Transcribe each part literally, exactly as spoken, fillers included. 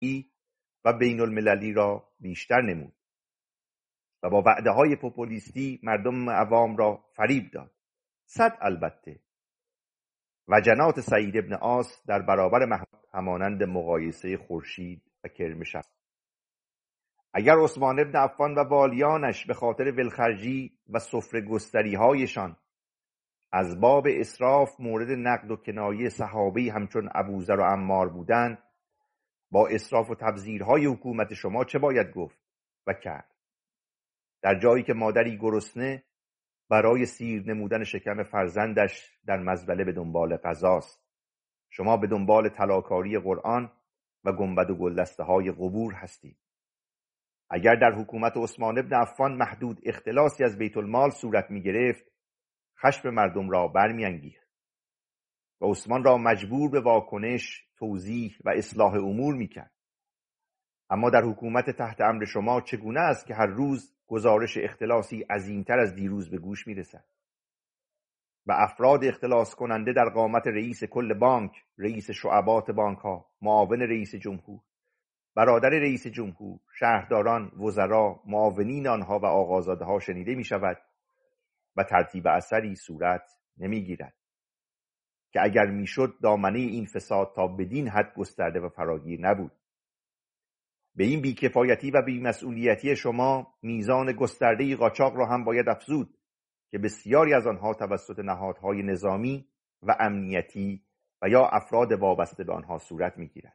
و بین المللی را بیشتر نمود و با وعده های پوپولیستی مردم عوام را فریب داد. صد البته وجنات سعید ابن عاص در برابر محمود همانند مقایسه خورشید و کرمش است. اگر عثمان ابن عفان و والیانش به خاطر ولخرجی و سفره گستری هایشان از باب اسراف مورد نقد و کنایه صحابی همچون ابوذر و عمار بودند، با اسراف و تبذیرهای حکومت شما چه باید گفت و کرد؟ در جایی که مادری گرسنه برای سیر نمودن شکم فرزندش در مزبله به دنبال غذاست، شما به دنبال طلاکاری قرآن و گنبد و گلدسته های قبور هستید. اگر در حکومت عثمان ابن عفان محدود اختلاسی از بیت المال صورت می گرفت، خشم مردم را برمی انگیخت و عثمان را مجبور به واکنش، توضیح و اصلاح امور می کرد. اما در حکومت تحت امر شما چگونه است که هر روز گزارش اختلاسی عظیمتر از دیروز به گوش می رسد و افراد اختلاس کننده در قامت رئیس کل بانک، رئیس شعبات بانک ها، معاون رئیس جمهور، برادر رئیس جمهور، شهرداران، وزرا، معاونین آنها و آقازاده ها شنیده می شود و ترتیب اثری صورت نمی گیرد که اگر می شد دامنه این فساد تا بدین حد گسترده و فراگیر نبود. به این بیکفایتی و بیمسئولیتی شما میزان گسترده قاچاق را هم باید افزود که بسیاری از آنها توسط نهادهای نظامی و امنیتی و یا افراد وابسته به آنها صورت میگیرد.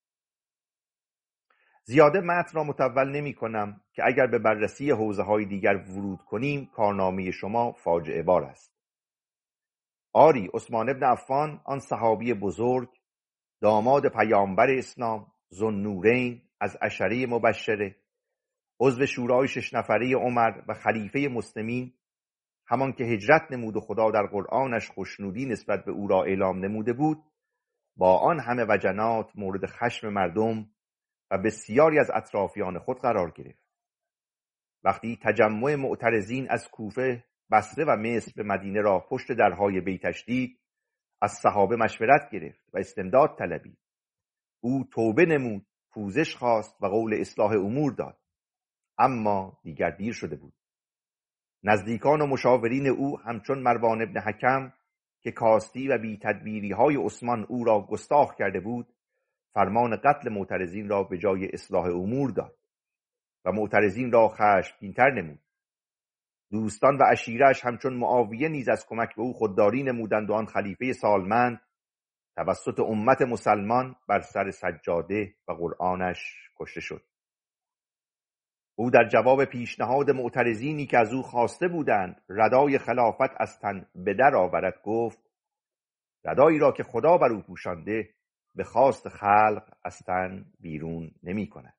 زیاده متن را مطول نمی کنم که اگر به بررسی حوزه های دیگر ورود کنیم کارنامه شما فاجعه بار است. آری، عثمان ابن عفان، آن صحابی بزرگ، داماد پیامبر اسلام، ذوالنورین از عشره مبشره، عضو شورای شش نفره عمر و خلیفه مسلمین، همان که هجرت نمود و خدا در قرآنش خوشنودی نسبت به او را اعلام نموده بود، با آن همه وجنات مورد خشم مردم و بسیاری از اطرافیان خود قرار گرفت. وقتی تجمع معترضین از کوفه، بصره و مصر به مدینه را پشت درهای بیتش دید، از صحابه مشورت گرفت و استمداد طلبید. او توبه نمود، پوزش خواست و قول اصلاح امور داد، اما دیگر دیر شده بود. نزدیکان و مشاورین او همچون مروان ابن حکم که کاستی و بی تدبیری های عثمان او را گستاخ کرده بود، فرمان قتل معترضین را به جای اصلاح امور داد و معترضین را خشمگین‌تر نمود. دوستان و عشیره‌اش همچون معاویه نیز از کمک به او خودداری نمودند و آن خلیفه سالمند توسط امت مسلمان بر سر سجاده و قرآنش کشته شد. او در جواب پیشنهاد معترضینی که از او خواسته بودند ردای خلافت از تن به در آورد گفت: ردایی را که خدا بر او پوشانده به خواست خلق از تن بیرون نمی کند.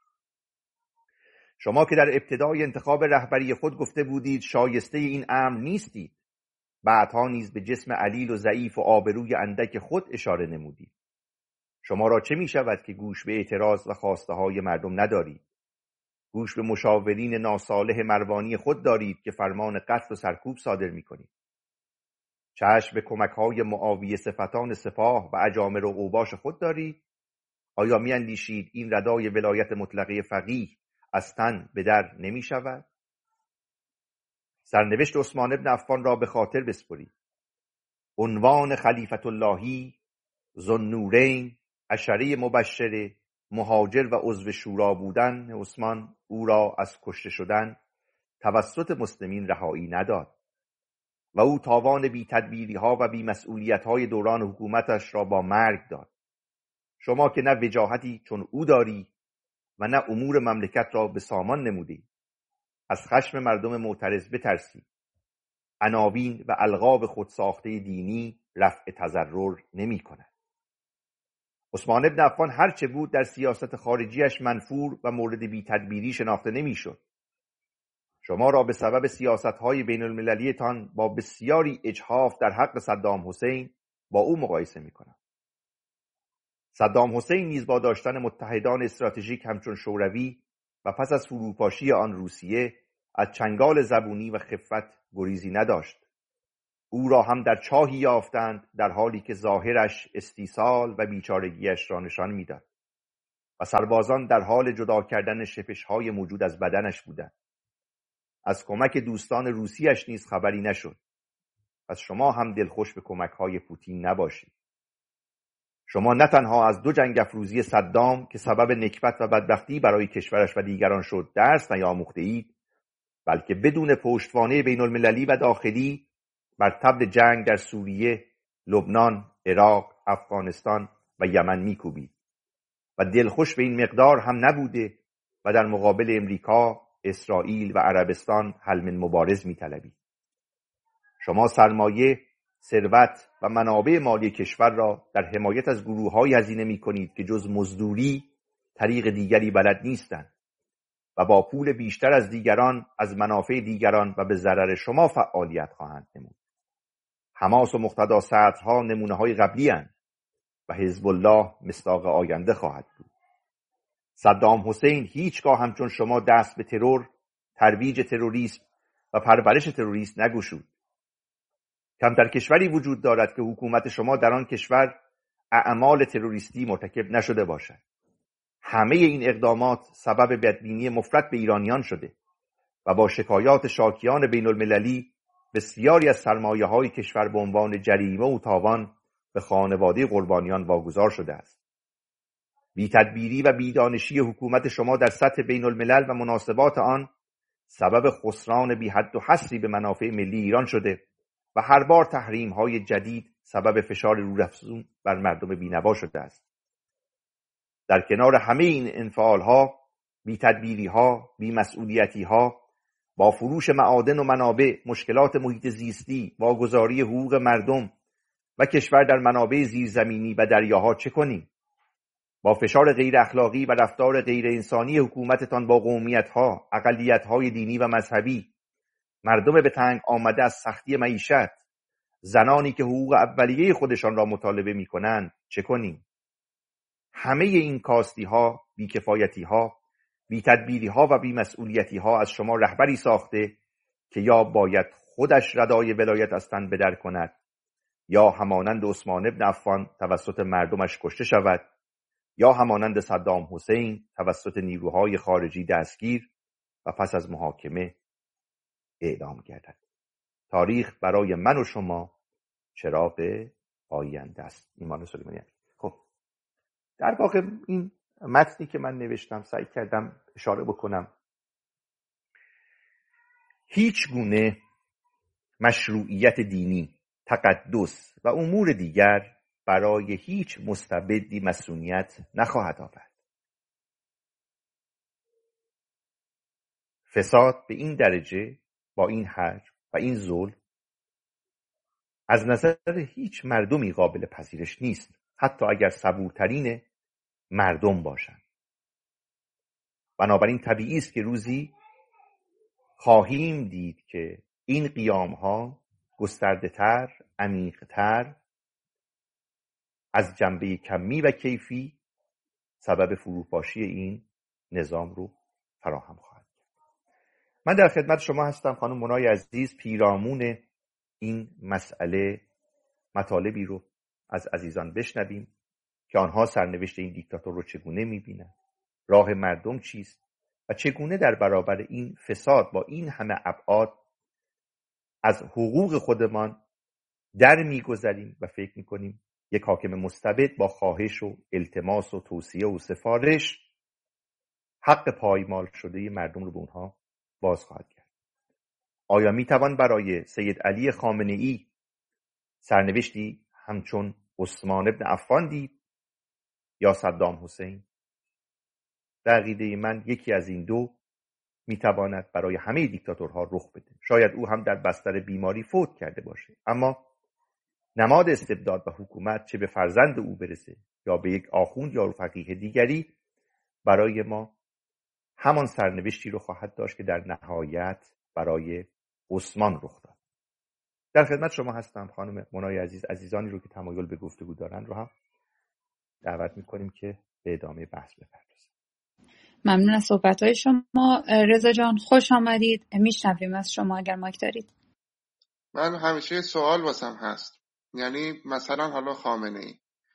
شما که در ابتدای انتخاب رهبری خود گفته بودید شایسته این امر نیستید، بعدها نیز به جسم علیل و ضعیف و آبروی اندک خود اشاره نمودید. شما را چه می شود که گوش به اعتراض و خواسته های مردم ندارید؟ گوش به مشاورین ناصالح مروانی خود دارید که فرمان قتل و سرکوب صادر می کنید. چشم به کمک های معاویه صفتان سپاه و اجامر و اوباش خود دارید؟ آیا می اندیشید این ردای ولایت مطلقه فقیه از تن به در نمی شود؟ سرنوشت عثمان ابن عفان را به خاطر بسپرید. عنوان خلیفت اللهی، ذوالنورین، عشره مبشره، مهاجر و عضو شورا بودن عثمان او را از کشته شدن توسط مسلمین رهایی نداد و او تاوان بی تدبیری ها و بی مسئولیت های دوران حکومتش را با مرگ داد. شما که نه وجاهتی چون او داری و نه امور مملکت را به سامان نمودی، از خشم مردم معترض بترسی. عناوین و القاب خودساخته دینی رفع تضرر نمی کند. عثمان ابن عفان هرچه بود در سیاست خارجیش منفور و مورد بی تدبیری شناخته نمی شد. شما را به سبب سیاست‌های بین المللی تان با بسیاری اجحاف در حق صدام حسین با او مقایسه می کنم. صدام حسین نیز با داشتن متحدان استراتژیک همچون شوروی و پس از فروپاشی آن روسیه از چنگال زبونی و خفت گریزی نداشت. او را هم در چاهی یافتند در حالی که ظاهرش استیصال و بیچارگیش را نشان میداد و سربازان در حال جدا کردن شپش‌های موجود از بدنش بودند. از کمک دوستان روسیش نیز خبری نشد. پس شما هم دلخوش به کمک‌های پوتین نباشید. شما نه تنها از دو جنگ افروزی صدام که سبب نکبت و بدبختی برای کشورش و دیگران شد درس نیاموخته اید، بلکه بدون پشتوانه بین المللی و داخلی بر طبل جنگ در سوریه، لبنان، عراق، افغانستان و یمن میکوبید و دلخوش به این مقدار هم نبوده و در مقابل امریکا، اسرائیل و عربستان حل من مبارز میطلبید. شما سرمایه، ثروت و منابع مالی کشور را در حمایت از گروه‌هایی هزینه می‌کنید که جز مزدوری طریق دیگری بلد نیستند و با پول بیشتر از دیگران از منافع دیگران و به ضرر شما فعالیت خواهند نمود. حماس و مقتدا صدرها نمونه‌های قبلی‌اند و حزب الله مصداق آینده خواهد بود. صدام حسین هیچگاه همچون شما دست به ترور، ترویج تروریسم و پرورش تروریست نگشود. کمتر کشوری وجود دارد که حکومت شما در آن کشور اعمال تروریستی مرتکب نشده باشد. همه این اقدامات سبب بدبینی مفرط به ایرانیان شده و با شکایات شاکیان بین المللی بسیاری از سرمایه‌های کشور به عنوان جریمه و تاوان به خانواده قربانیان واگذار شده است. بی تدبیری و بیدانشی حکومت شما در سطح بین الملل و مناسبات آن سبب خسران بی حد و حصری به منافع ملی ایران شده و هر بار تحریم‌های جدید سبب فشار روزافزون بر مردم بی‌نوا شده است. در کنار همه این انفعال‌ها، بی‌تدبیری‌ها، بی‌مسئولیتی‌ها، با فروش معادن و منابع، مشکلات محیط زیستی، واگذاری حقوق مردم و کشور در منابع زیرزمینی و دریاها چه کنیم؟ با فشار غیر اخلاقی و رفتار غیر انسانی حکومتتان با قومیت‌ها، اقلیت‌های دینی و مذهبی، مردم به تنگ آمده از سختی معیشت، زنانی که حقوق اولیه خودشان را مطالبه می‌کنند چه کنیم؟ همه این کاستی‌ها، بی‌کفایتی‌ها، بی‌تدبیری‌ها و بی‌مسئولیتی‌ها از شما رهبری ساخته که یا باید خودش ردای ولایت از تن بدر کند یا همانند عثمان بن عفان توسط مردمش کشته شود یا همانند صدام حسین توسط نیروهای خارجی دستگیر و پس از محاکمه اعدام گردد. تاریخ برای من و شما چراغ آینده است. ایمان سلیمانی. خب در واقع این متنی که من نوشتم سعی کردم اشاره بکنم هیچ گونه مشروعیت دینی، تقدس و امور دیگر برای هیچ مستبدی مسئولیت نخواهد آورد. فساد به این درجه با این حجم و این ظلم از نظر هیچ مردمی قابل پذیرش نیست، حتی اگر صبورترین مردم باشند. بنابراین طبیعی است که روزی خواهیم دید که این قیام‌ها گسترده‌تر، عمیق‌تر، از جنبه کمی و کیفی سبب فروپاشی این نظام رو فراهم خواهد کرد. من در خدمت شما هستم خانم منای عزیز، پیرامون این مسئله مطالبی رو از عزیزان بشنویم که آنها سرنوشت این دیکتاتور رو چگونه می‌بینند، راه مردم چیست و چگونه در برابر این فساد با این همه ابعاد از حقوق خودمان در می‌گذریم و فکر می‌کنیم یک حاکم مستبد با خواهش و التماس و توصیه و سفارش حق پایمال شده مردم رو به اونها باز خواهد کرد. آیا میتوان برای سید علی خامنه‌ای سرنوشتی همچون عثمان بن عفان دید یا صدام حسین؟ در عقیده من یکی از این دو میتواند برای همه دیکتاتورها رخ بده. شاید او هم در بستر بیماری فوت کرده باشه، اما نماد استبداد و حکومت چه به فرزند او برسه یا به یک آخوند یا فقیه دیگری برای ما همان سرنوشتی رو خواهد داشت که در نهایت برای عثمان رخ داد. در خدمت شما هستم خانم منای عزیز. عزیزانی رو که تمایل به گفتگو دارن رو هم دعوت میکنیم که به ادامه بحث بپردازیم. ممنون از صحبت‌های شما. رضا جان خوش آمدید. میشنویم از شما اگر مایک دارید. من همیشه سوال واسم هست، یعنی مثلا حالا خامنه‌ای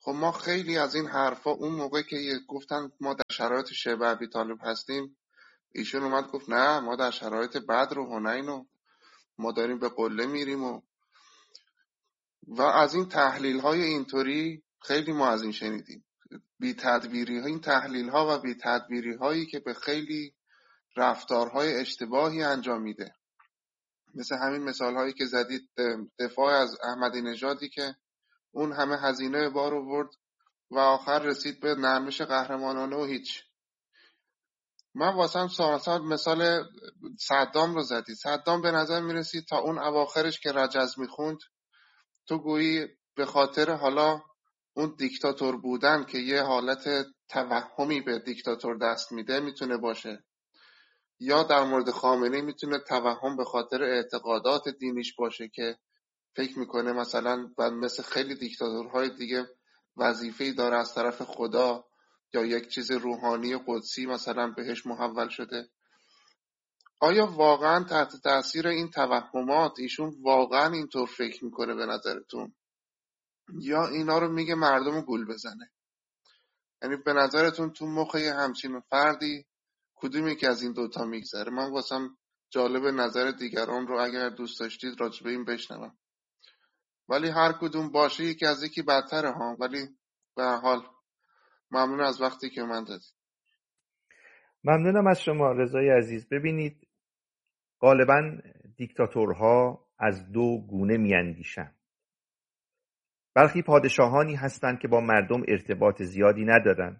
خب ما خیلی از این حرفا اون موقع که گفتن ما در شرایط شبه ابی طالب هستیم، ایشون اومد گفت نه ما در شرایط بدر و حنین و ما داریم به قله میریم و و از این تحلیل های اینطوری خیلی ما از این شنیدیم. بی تدبیری ها، این تحلیل ها و بی تدبیری هایی که به خیلی رفتارهای اشتباهی انجام میده، مثل همین مثال هایی که زدید، دفاع از احمدی نژادی که اون همه هزینه بار آورد و آخر رسید به نرمش قهرمانانه و هیچ. من واسم سال مثال صدام رو زدید. صدام به نظر میرسید تا اون اواخرش که رجز میخوند تو گویی به خاطر حالا اون دیکتاتور بودن که یه حالت توهمی به دیکتاتور دست میده میتونه باشه، یا در مورد خامنه‌ای میتونه توهم به خاطر اعتقادات دینیش باشه که فکر میکنه مثلا مثل خیلی دیکتاتورهای دیگه وظیفه‌ای داره از طرف خدا یا یک چیز روحانی قدسی مثلا بهش محول شده. آیا واقعا تحت تاثیر این توهمات ایشون واقعا اینطور فکر میکنه به نظرتون، یا اینا رو میگه مردم رو گول بزنه؟ یعنی به نظرتون تو مخ یه همچین فردی کدومی که از این دوتا میگذره؟ من واسم جالب نظر دیگران رو اگر دوست داشتید راجع به این بشنوم. ولی هر کدوم باشه یکی از یکی بدتره ها. ولی به هر حال ممنون از وقتی که من دادید. ممنونم از شما رضای عزیز. ببینید، غالبا دیکتاتورها از دو گونه میاندیشند. برخی پادشاهانی هستند که با مردم ارتباط زیادی ندارند.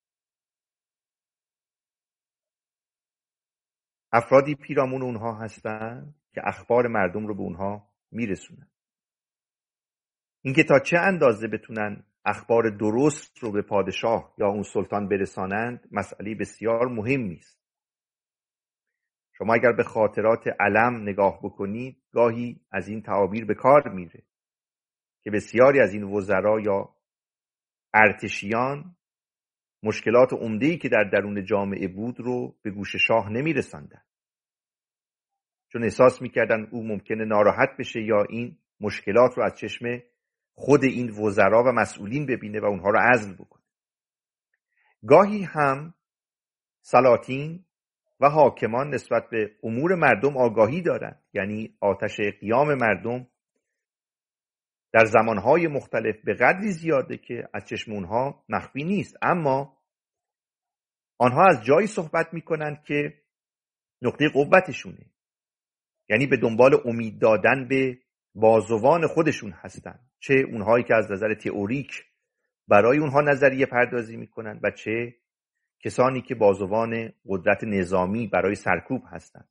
افرادی پیرامون اونها هستند که اخبار مردم رو به اونها میرسونن. اینکه تا چه اندازه بتونن اخبار درست رو به پادشاه یا اون سلطان برسانند مسئله بسیار مهمی است. شما اگر به خاطرات علم نگاه بکنید گاهی از این تعابیر به کار میره که بسیاری از این وزرا یا ارتشیان مشکلات عمده‌ای که در درون جامعه بود رو به گوش شاه نمیرساندن، چون احساس میکردن او ممکنه ناراحت بشه یا این مشکلات رو از چشم خود این وزرا و مسئولین ببینه و اونها رو عزل بکنه. گاهی هم سلاطین و حاکمان نسبت به امور مردم آگاهی دارند، یعنی آتش قیام مردم در زمانهای مختلف به قدری زیاده که از چشم اونها مخفی نیست، اما آنها از جایی صحبت میکنند که نقطه قوتشونه، یعنی به دنبال امید دادن به بازوان خودشون هستند، چه اونهایی که از نظر تئوریک برای اونها نظریه پردازی میکنن و چه کسانی که بازوان قدرت نظامی برای سرکوب هستند.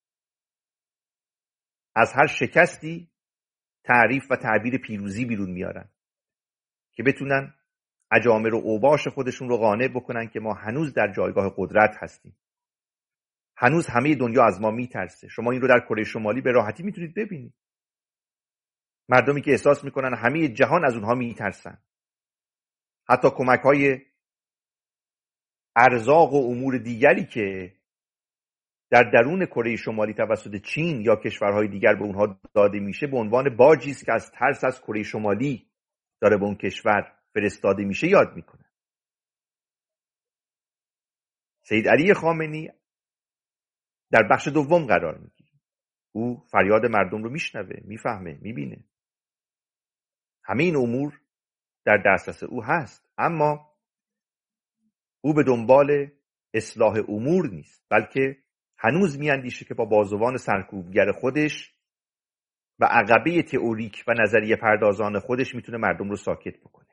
از هر شکستی تعریف و تعبیر پیروزی بیرون میارن که بتونن اجامر و اوباش خودشون رو قانع بکنن که ما هنوز در جایگاه قدرت هستیم، هنوز همه دنیا از ما میترسه. شما این رو در کره شمالی به راحتی میتونید ببینید، مردمی که احساس میکنن همه جهان از اونها میترسن. حتی کمک‌های ارزاق و امور دیگری که در درون کره شمالی توسط چین یا کشورهای دیگر به اونها داده میشه به عنوان باجی است که از ترس از کره شمالی داره به اون کشور فرستاده میشه یاد میکنه. سید علی خامنه‌ای در بخش دوم قرار میگیره. او فریاد مردم رو میشنوه، میفهمه، میبینه. همه این امور در دسترس او هست، اما او به دنبال اصلاح امور نیست، بلکه هنوز میاندیشه که با بازوان سرکوبگر خودش و عقبه تئوریک و نظریه پردازان خودش میتونه مردم رو ساکت بکنه.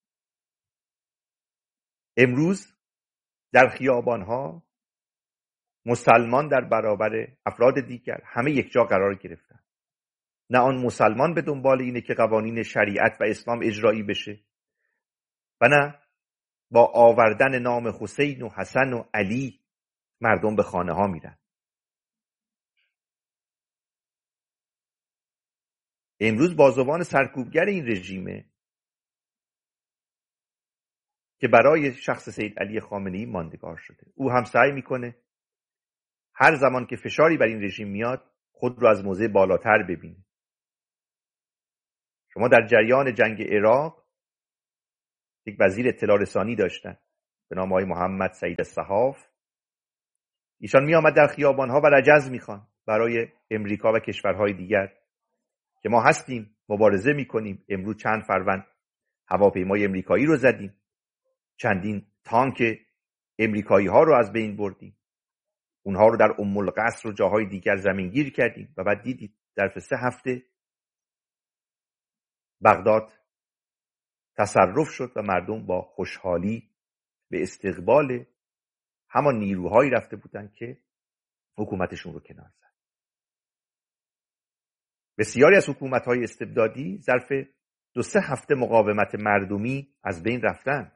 امروز در خیابانها مسلمان در برابر افراد دیگر همه یک جا قرار گرفتن. نه آن مسلمان به دنبال اینه که قوانین شریعت و اسلام اجرایی بشه و نه با آوردن نام حسین و حسن و علی مردم به خانه ها میرن. امروز بازوان سرکوبگر این رژیمه که برای شخص سید علی خامنه‌ای ماندگار شده. او هم سعی میکنه هر زمان که فشاری بر این رژیم میاد خود رو از موضع بالاتر ببینه. شما در جریان جنگ عراق یک وزیر اطلاع رسانی داشتن به نام آقای محمد سعید صحاف. ایشان می آمد در خیابانها و رجز میخوان برای امریکا و کشورهای دیگر که ما هستیم، مبارزه میکنیم. امروز چند فروند هواپیمای امریکایی رو زدیم، چندین تانک امریکایی ها رو از بین بردیم، اونها رو در ام القصر و جاهای دیگر زمینگیر کردیم و بعد دیدید در سه هفته بغداد تصرف شد و مردم با خوشحالی به استقبال همان نیروهایی رفته بودند که حکومتشون رو کنار زد. بسیاری از حکومت‌های استبدادی ظرف دو سه هفته مقاومت مردمی از بین رفتن.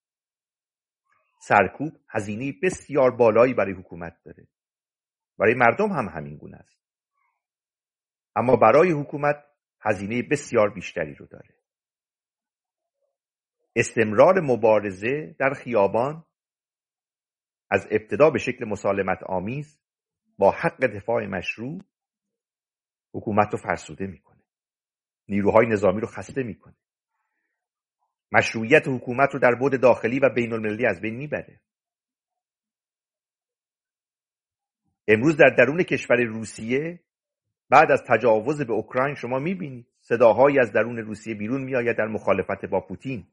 سرکوب هزینه بسیار بالایی برای حکومت داره، برای مردم هم همین گونه است، اما برای حکومت هزینه بسیار بیشتری رو داره. استمرار مبارزه در خیابان از ابتدا به شکل مسالمت آمیز با حق دفاع مشروع حکومت رو فرسوده میکنه، نیروهای نظامی رو خسته میکنه، مشروعیت حکومت رو در بعد داخلی و بین المللی از بین میبره. امروز در درون کشور روسیه بعد از تجاوز به اوکراین شما میبینید صداهایی از درون روسیه بیرون میآید در مخالفت با پوتین.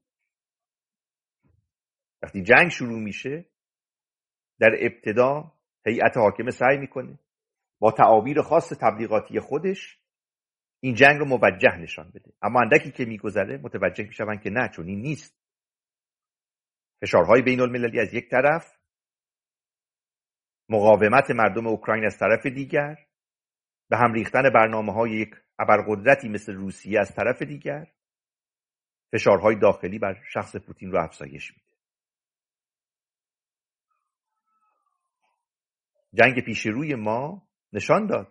وقتی جنگ شروع میشه در ابتدا هیئت حاکمه سعی میکنه با تعابیر خاص تبلیغاتی خودش این جنگ رو موجه نشان بده، اما اندکی که میگذره متوجه میشون که نه، چون این نیست. فشارهای بین المللی از یک طرف، مقاومت مردم اوکراین از طرف دیگر، به هم ریختن برنامه‌های یک ابرقدرتی مثل روسیه از طرف دیگر، فشارهای داخلی بر شخص پوتین رو افزایش میده. جنگ پیش روی ما نشان داد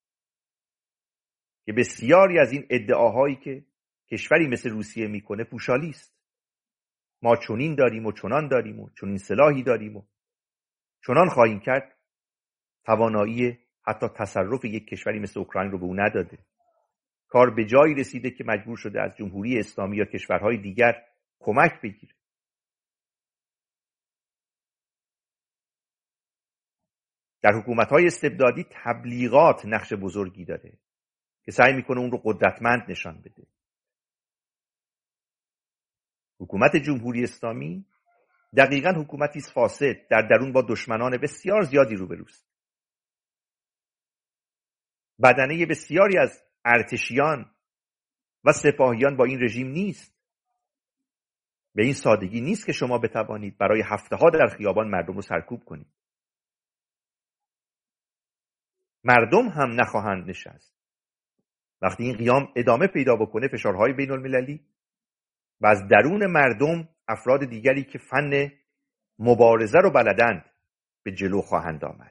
که بسیاری از این ادعاهایی که کشوری مثل روسیه میکنه پوشالی است. ما چنین داریم و چنان داریم و چنین سلاحی داریم و چنان خواهیم کرد، توانایی حتی تصرف یک کشوری مثل اوکراین رو به او نداده. کار به جایی رسیده که مجبور شده از جمهوری اسلامی یا کشورهای دیگر کمک بگیره. در حکومت‌های استبدادی تبلیغات نقش بزرگی داره که سعی میکنه اون رو قدرتمند نشان بده. حکومت جمهوری اسلامی دقیقاً حکومتی است فاسد، در درون با دشمنان بسیار زیادی روبروست. بدنه بسیاری از ارتشیان و سپاهیان با این رژیم نیست. به این سادگی نیست که شما بتوانید برای هفته ها در خیابان مردم رو سرکوب کنید. مردم هم نخواهند نشست. وقتی این قیام ادامه پیدا بکنه، فشارهای بین المللی و از درون مردم افراد دیگری که فن مبارزه رو بلدند به جلو خواهند آمد.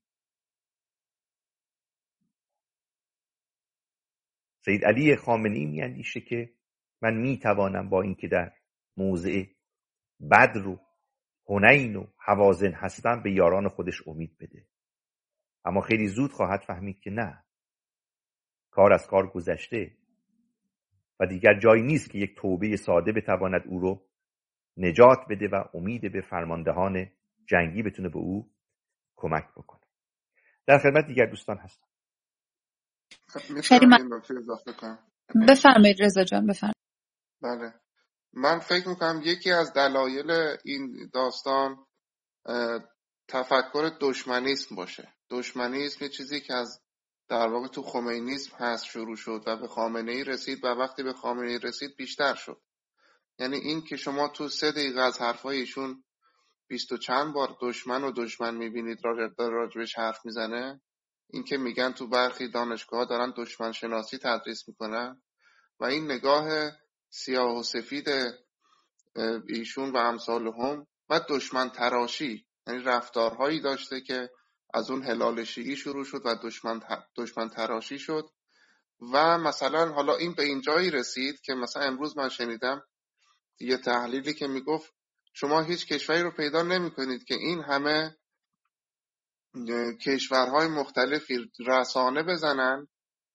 سید علی خامنه‌ای می‌اندیشه که من میتوانم با اینکه در موضع بدر و حنین و حوازن هستم به یاران خودش امید بده، اما خیلی زود خواهد فهمید که نه، کار از کار گذشته و دیگر جایی نیست که یک توبه ساده بتواند او رو نجات بده و امید به فرماندهان جنگی بتونه به او کمک بکنه. در خدمت دیگر دوستان هستم. خیلی من... بفرمایید رضا جان، بفرمایید. بله، من فکر میکنم یکی از دلایل این داستان تفکر دشمنیسم باشه. دشمنیسم یه چیزی که از در واقع تو خمینیسم هست شروع شد و به خامنه‌ای رسید و وقتی به خامنه‌ای رسید بیشتر شد. یعنی این که شما تو سه دقیقه از حرفای ایشون بیست و چند بار دشمن و دشمن میبینید را راجبش حرف میزنه، این که میگن تو برخی دانشگاه دارن دشمن شناسی تدریس میکنن و این نگاه سیاه و سفید ایشون و امثالهم و دشمن تراشی، یعنی رفتارهایی داشته که از اون هلال شیعی شروع شد و دشمن دشمن تراشی شد. و مثلا حالا این به این جایی رسید که مثلا امروز من شنیدم یه تحلیلی که میگفت شما هیچ کشوری رو پیدا نمی کنید که این همه کشورهای مختلفی رسانه بزنن،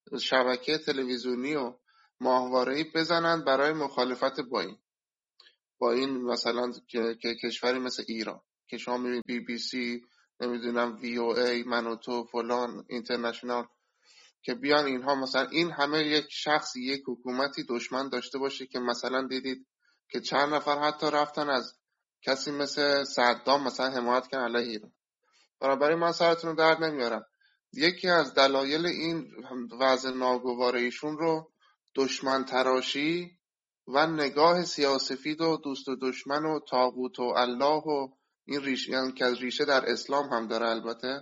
شبکه تلویزیونی و ماهواره‌ای بزنن برای مخالفت با این. با این مثلا که, که کشوری مثل ایران که شما میبینید بی بی سی، نمیدونم وی او ای، من و تو، فلان، اینترنشنال، که بیان اینها مثلا این همه یک شخصی یک حکومتی دشمن داشته باشه که مثلا دیدید که چند نفر حتی رفتن از کسی مثل صدام مثلا حمایت کردن علیه ایران. بنابراین من سرتون رو درد نمیارم. یکی از دلایل این وضع ناگوار ایشون رو دشمن تراشی و نگاه سیاسفید و دوست و دشمن و طاغوت و الله و این ریشه، یعنی که از ریشه در اسلام هم داره البته،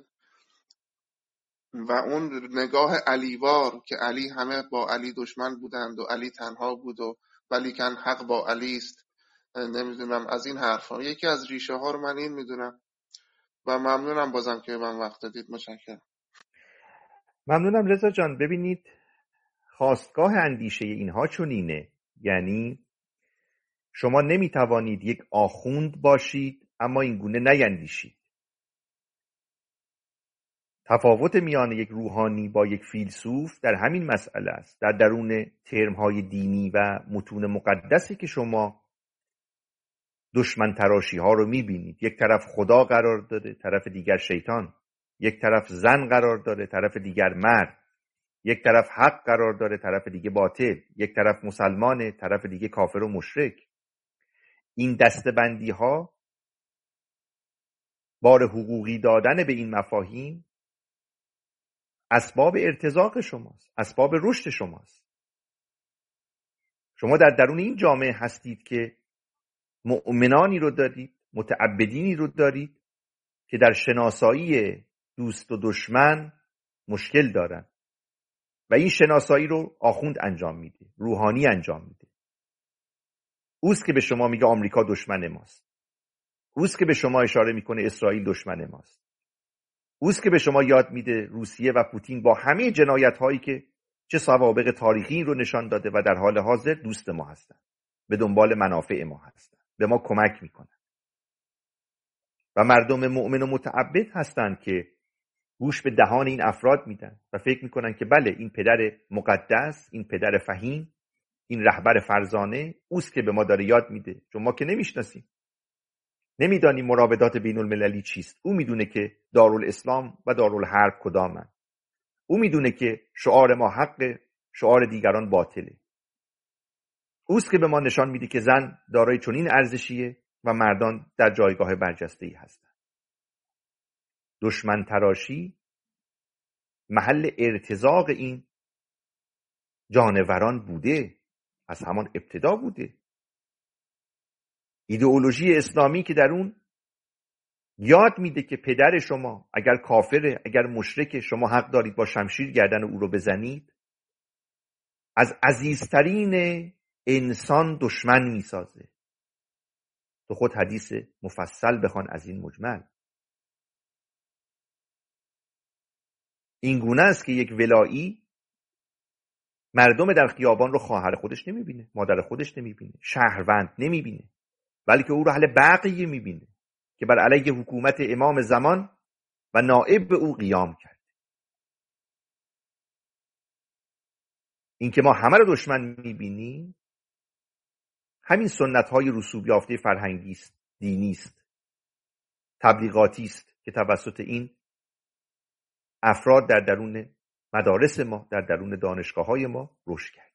و اون نگاه علیوار که علی همه با علی دشمن بودند و علی تنها بود و ولیکن حق با علی است، نمیدونم از این حرفا، یکی از ریشه ها رو من این میدونم و ممنونم بازم که به من وقت دادید. متشکرم. ممنونم رضا جان. ببینید خواستگاه اندیشه اینها چنینه، یعنی شما نمیتوانید یک آخوند باشید اما این گونه نیندیشید. تفاوت میان یک روحانی با یک فیلسوف در همین مسئله است، در درون ترم‌های دینی و متون مقدسی که شما دشمن تراشی ها رو میبینید. یک طرف خدا قرار داده، طرف دیگر شیطان. یک طرف زن قرار داره، طرف دیگر مرد. یک طرف حق قرار داره، طرف دیگه باطل. یک طرف مسلمانه، طرف دیگه کافر و مشرک. این دسته‌بندی ها بار حقوقی دادن به این مفاهیم اسباب ارتزاق شماست، اسباب رشد شماست. شما در درون این جامعه هستید که مؤمنانی رو دارید، متعبدینی رو دارید که در شناسایی دوست و دشمن مشکل دارن و این شناسایی رو آخوند انجام میده، روحانی انجام میده. اوست که به شما میگه آمریکا دشمن ماست. اوست که به شما اشاره میکنه اسرائیل دشمن ماست. اوست که به شما یاد میده روسیه و پوتین با همه جنایت هایی که چه سوابق تاریخی رو نشان داده و در حال حاضر دوست ما هستن، به دنبال منافع ما هستن، به ما کمک میکنن. و مردم مؤمن و متعبد هستند که گوش به دهان این افراد میدن و فکر میکنن که بله این پدر مقدس، این پدر فهیم، این رهبر فرزانه اوست که به ما داره یاد میده، چون ما که نمیشناسیم، نمیدانیم مراودات بین المللی چیست. او میدونه که دارالاسلام و دارالحرب کدامن. او میدونه که شعار ما حق، شعار دیگران باطله. اوست که به ما نشان میده که زن دارای چنین ارزشیه و مردان در جایگاه برجسته‌ای هستند. دشمن تراشی محل ارتزاق این جانوران بوده، از همان ابتدا بوده. ایدئولوژی اسلامی که در اون یاد میده که پدر شما اگر کافره، اگر مشرکه، شما حق دارید با شمشیر گردن او رو بزنید، از عزیزترین انسان دشمن میسازه. تو خود حدیث مفصل بخوان از این مجمل. این گونه است که یک ولایی مردم در خیابان رو خواهر خودش نمیبینه، مادر خودش نمیبینه، شهروند نمیبینه، بلکه او رو اهل بقیه میبینه که بر علیه حکومت امام زمان و نائب به او قیام کرد. این که ما همه رو دشمن میبینیم همین سنت های رسوب یافته فرهنگی است، دینی است، تبلیغاتی است که توسط این افراد در درون مدارس ما، در درون دانشگاه های ما رشد کرد.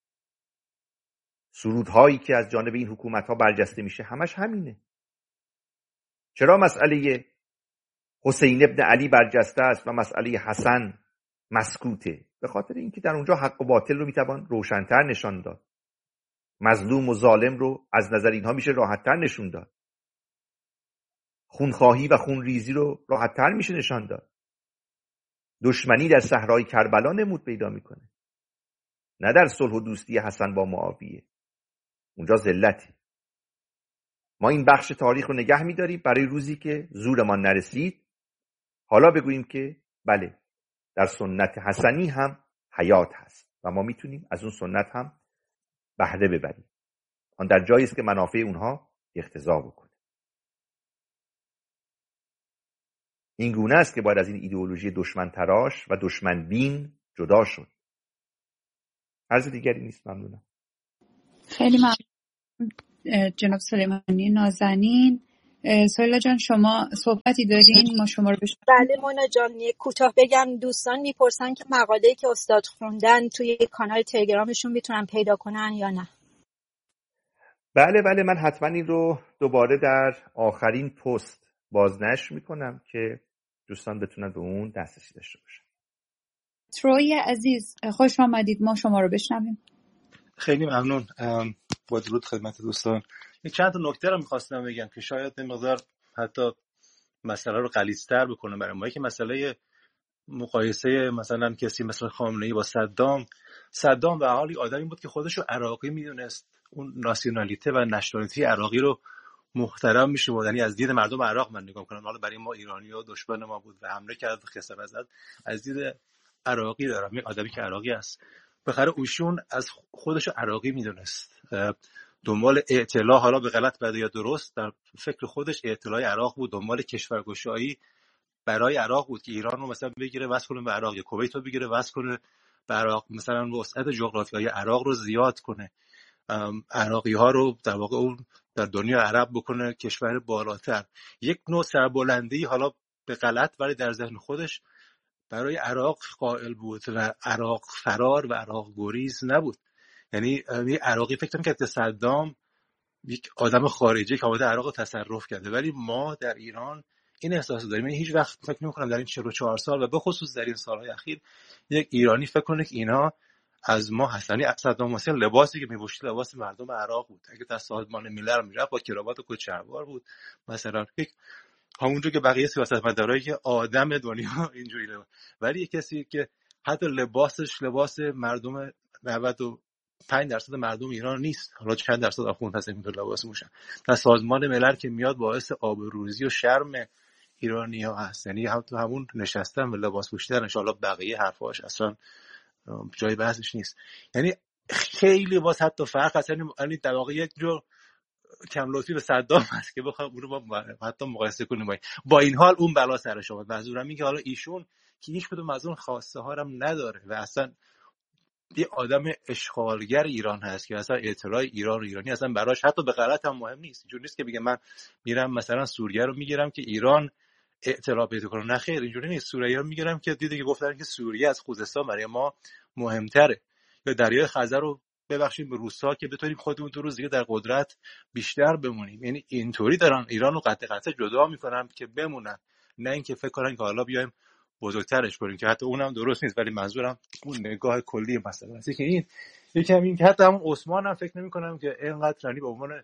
سرودهایی که از جانب این حکومت ها برجسته میشه همش همینه. چرا مسئله حسین ابن علی برجسته است و مسئله حسن مسکوته؟ به خاطر اینکه در اونجا حق و باطل رو میتوان روشن‌تر نشان داد. مظلوم و ظالم رو از نظر اینها میشه راحت‌تر نشون داد. خونخواهی و خونریزی رو راحت‌تر میشه نشان داد. دشمنی در صحرای کربلا نمود پیدا میکنه، نه در صلح و دوستی حسن با معاویه. اونجا ذلته. ما این بخش تاریخ رو نگه می‌داریم برای روزی که زورمان نرسید حالا بگوییم که بله در سنت حسنی هم حیات هست و ما میتونیم از اون سنت هم بهره ببریم. آن در جایی است که منافع اونها اقتضا بکنه. این گونه است که باید از این ایدئولوژی دشمن تراش و دشمن بین جدا شد. عرض دیگری نیست. ممنونم. خیلی ممنون. جناب سلیمانی نازنین. سهیلا جان شما صحبتی دارین؟ ما شما رو بشنویم. بله مونا جان، یک کوتاه بگم. دوستان میپرسن که مقاله‌ای که استاد خوندن توی کانال تلگرامشون میتونن پیدا کنن یا نه. بله بله من حتما این رو دوباره در آخرین پست بازنشر میکنم که دوستان بتونن به اون دسترسی داشته باشن. تروی عزیز خوش آمدید، ما شما رو بشنویم. خیلی ممنون. با درود خدمت دوستان. یک چند تا نکته رو میخواستم بگم که شاید این مقدار حتی مسئله رو غلیظ‌تر بکنه برای ما. که مسئله مقایسه مثلا کسی مثل خامنه‌ای با صدام صدام به حالی آدمی بود که خودش رو عراقی میدونست، اون ناسیونالیته و نشنالیته عراقی رو محترم میشه بود. یعنی از دید مردم عراق من نگاه کنم، حالا برای ما ایرانی ها دشمن ما بود و حمله کرد و خسارت زد، از دید عراقی دارم، یک آدمی که عراقی است بخره اوشون از خودش عراقی میدونست، دنبال اعتلاع، حالا به غلط بده یا درست، در فکر خودش اعتلاع عراق بود، دنبال کشورگشایی برای عراق بود که ایران رو مثلا بگیره وصل کنه به عراق، یا کویت رو بگیره وصل کنه به عراق، مثلا وسعت جغرافیایی عراق رو زیاد کنه، عراقی ها رو در واقع اون در دنیا عرب بکنه کشور بالاتر. یک نوع سربلندی حالا به غلط ولی در ذهن خودش برای عراق قائل بود و عراق فرار و عراق گریز نبود. یعنی عراقی فکر می‌کرد که صدام یک آدم خارجی که آمده عراق رو تصرف کرده، ولی ما در ایران این احساس داریم. یعنی هیچ وقت فکر نمی‌کنم در این چهل و چهار سال و به خصوص در این سالهای اخیر یک ایرانی فکر کنه که اینا از ما هستن. یعنی صدام حسین لباسی که می‌پوشید لباس مردم عراق بود. اگه تا سازمان ملل میرفت با کراوات و کت شلوار بود مثلا، یک همونجور که بقیه سیاستمدارایی که آدم دنیا اینجوری لباس. ولی کسی که حتی لباسش لباس مردم نود و پنج درصد مردم ایران نیست، حالا چند درصد آخوند هست اینطور لباس میشن، در سازمان ملل که میاد باعث آبروریزی و شرم ایرانی‌ها هست. یعنی هم تو همون نشستن و لباس پوشیدن ان شاءالله بقیه حرفاش اصلا جای بحثش نیست. یعنی خیلی واسه حتی فرق هست. یعنی در واقع یک جور کم لطفی به صدام هست که بخوام اون رو با حتی مقایسه کنیم با این. با این حال اون بلا سرش اومد. منظورم اینه که حالا ایشون که هیچ کدوم از اون خواسته ها هم نداره و اصلا یه آدم اشغالگر ایران هست که اصلا اطلاع ایران و ایرانی اصلا براش حتی به غلط هم مهم نیست. اینجوری نیست که بگم من میرم مثلا سوریه رو میگیرم که ایران اطلاع پیدا کنه، نه خیر، اینجوری نیست. سوریه رو میگیرم که دیدی که گفتن که سوریه از خوزستان برای ما مهمتره، یا دریای خزر رو ببخشید به روسا که بتونیم خودمون دو روز دیگه در قدرت بیشتر بمونیم. یعنی اینطوری دارن ایران رو قطع قطع جدا میکنن که بمونن، نه اینکه فکر کنن که حالا بیایم بزرگترش کنیم، که حتی اونم درست نیست. ولی منظورم اون نگاه کلی مثلا است که این یکم این که حتی همون عثمان هم فکر نمی‌کنم که اینقدر رنی به عنوان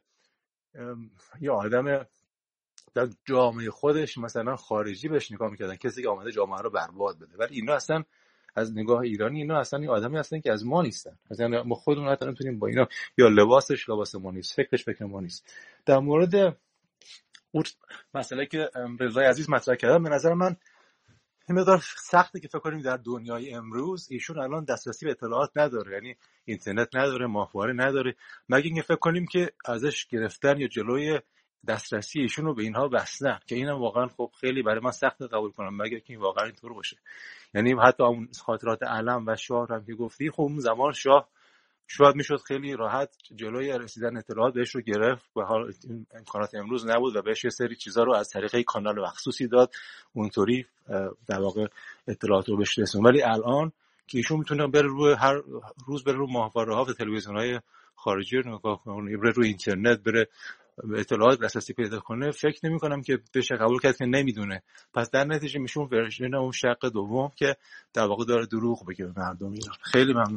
یه آدم در جامعه خودش مثلا خارجی بهش نگاه می‌کردن، کسی که آمده جامعه رو برباد بده. ولی اینا اصلا از نگاه ایرانی اینا اصلا این آدمی هستن که از ما نیستن، مثلا ما خودمون حتی نمی‌تونیم با اینا، یا لباسش لباس ما نیست، فکرش فکر ما نیست. در مورد اون مسئله که رضا عزیز مطرح کرد، به نظر من این مقدار سخته که فکر کنیم در دنیای امروز ایشون الان دسترسی به اطلاعات نداره، یعنی اینترنت نداره، ماهواره نداره، مگه اینکه فکر کنیم که ازش گرفتن یا جلوی دسترسی ایشون رو به اینها بستن، که اینم واقعا خب خیلی برای من سخته قبول کنم مگه که این واقعا اینطور باشه. یعنی حتی اون خاطرات علم و شاه هم که گفتی، خب اون زمان شاه شاید میشد خیلی راحت جلوی رسیدن اطلاعات بهش رو گرفت، به حال امکانات امروز نبود و بهش یه سری چیزا رو از طریق کانال مخصوصی داد، اونطوری در واقع اطلاعات رو بهش رسون. ولی الان که ایشون میتونه بره روی هر روز بره رو ماهواره‌ها و تلویزیون‌های خارجی رو نگاه کنه، بره روی اینترنت، بره به اطلاعات دسترسی پیدا کنه، فکر نمی کنم که بشه قبول کرد که نمیدونه. پس در نتیجه میشون ورژن اون شق دوم که در واقع داره دروغ بگه به مردم ایران. خیلی ممنون.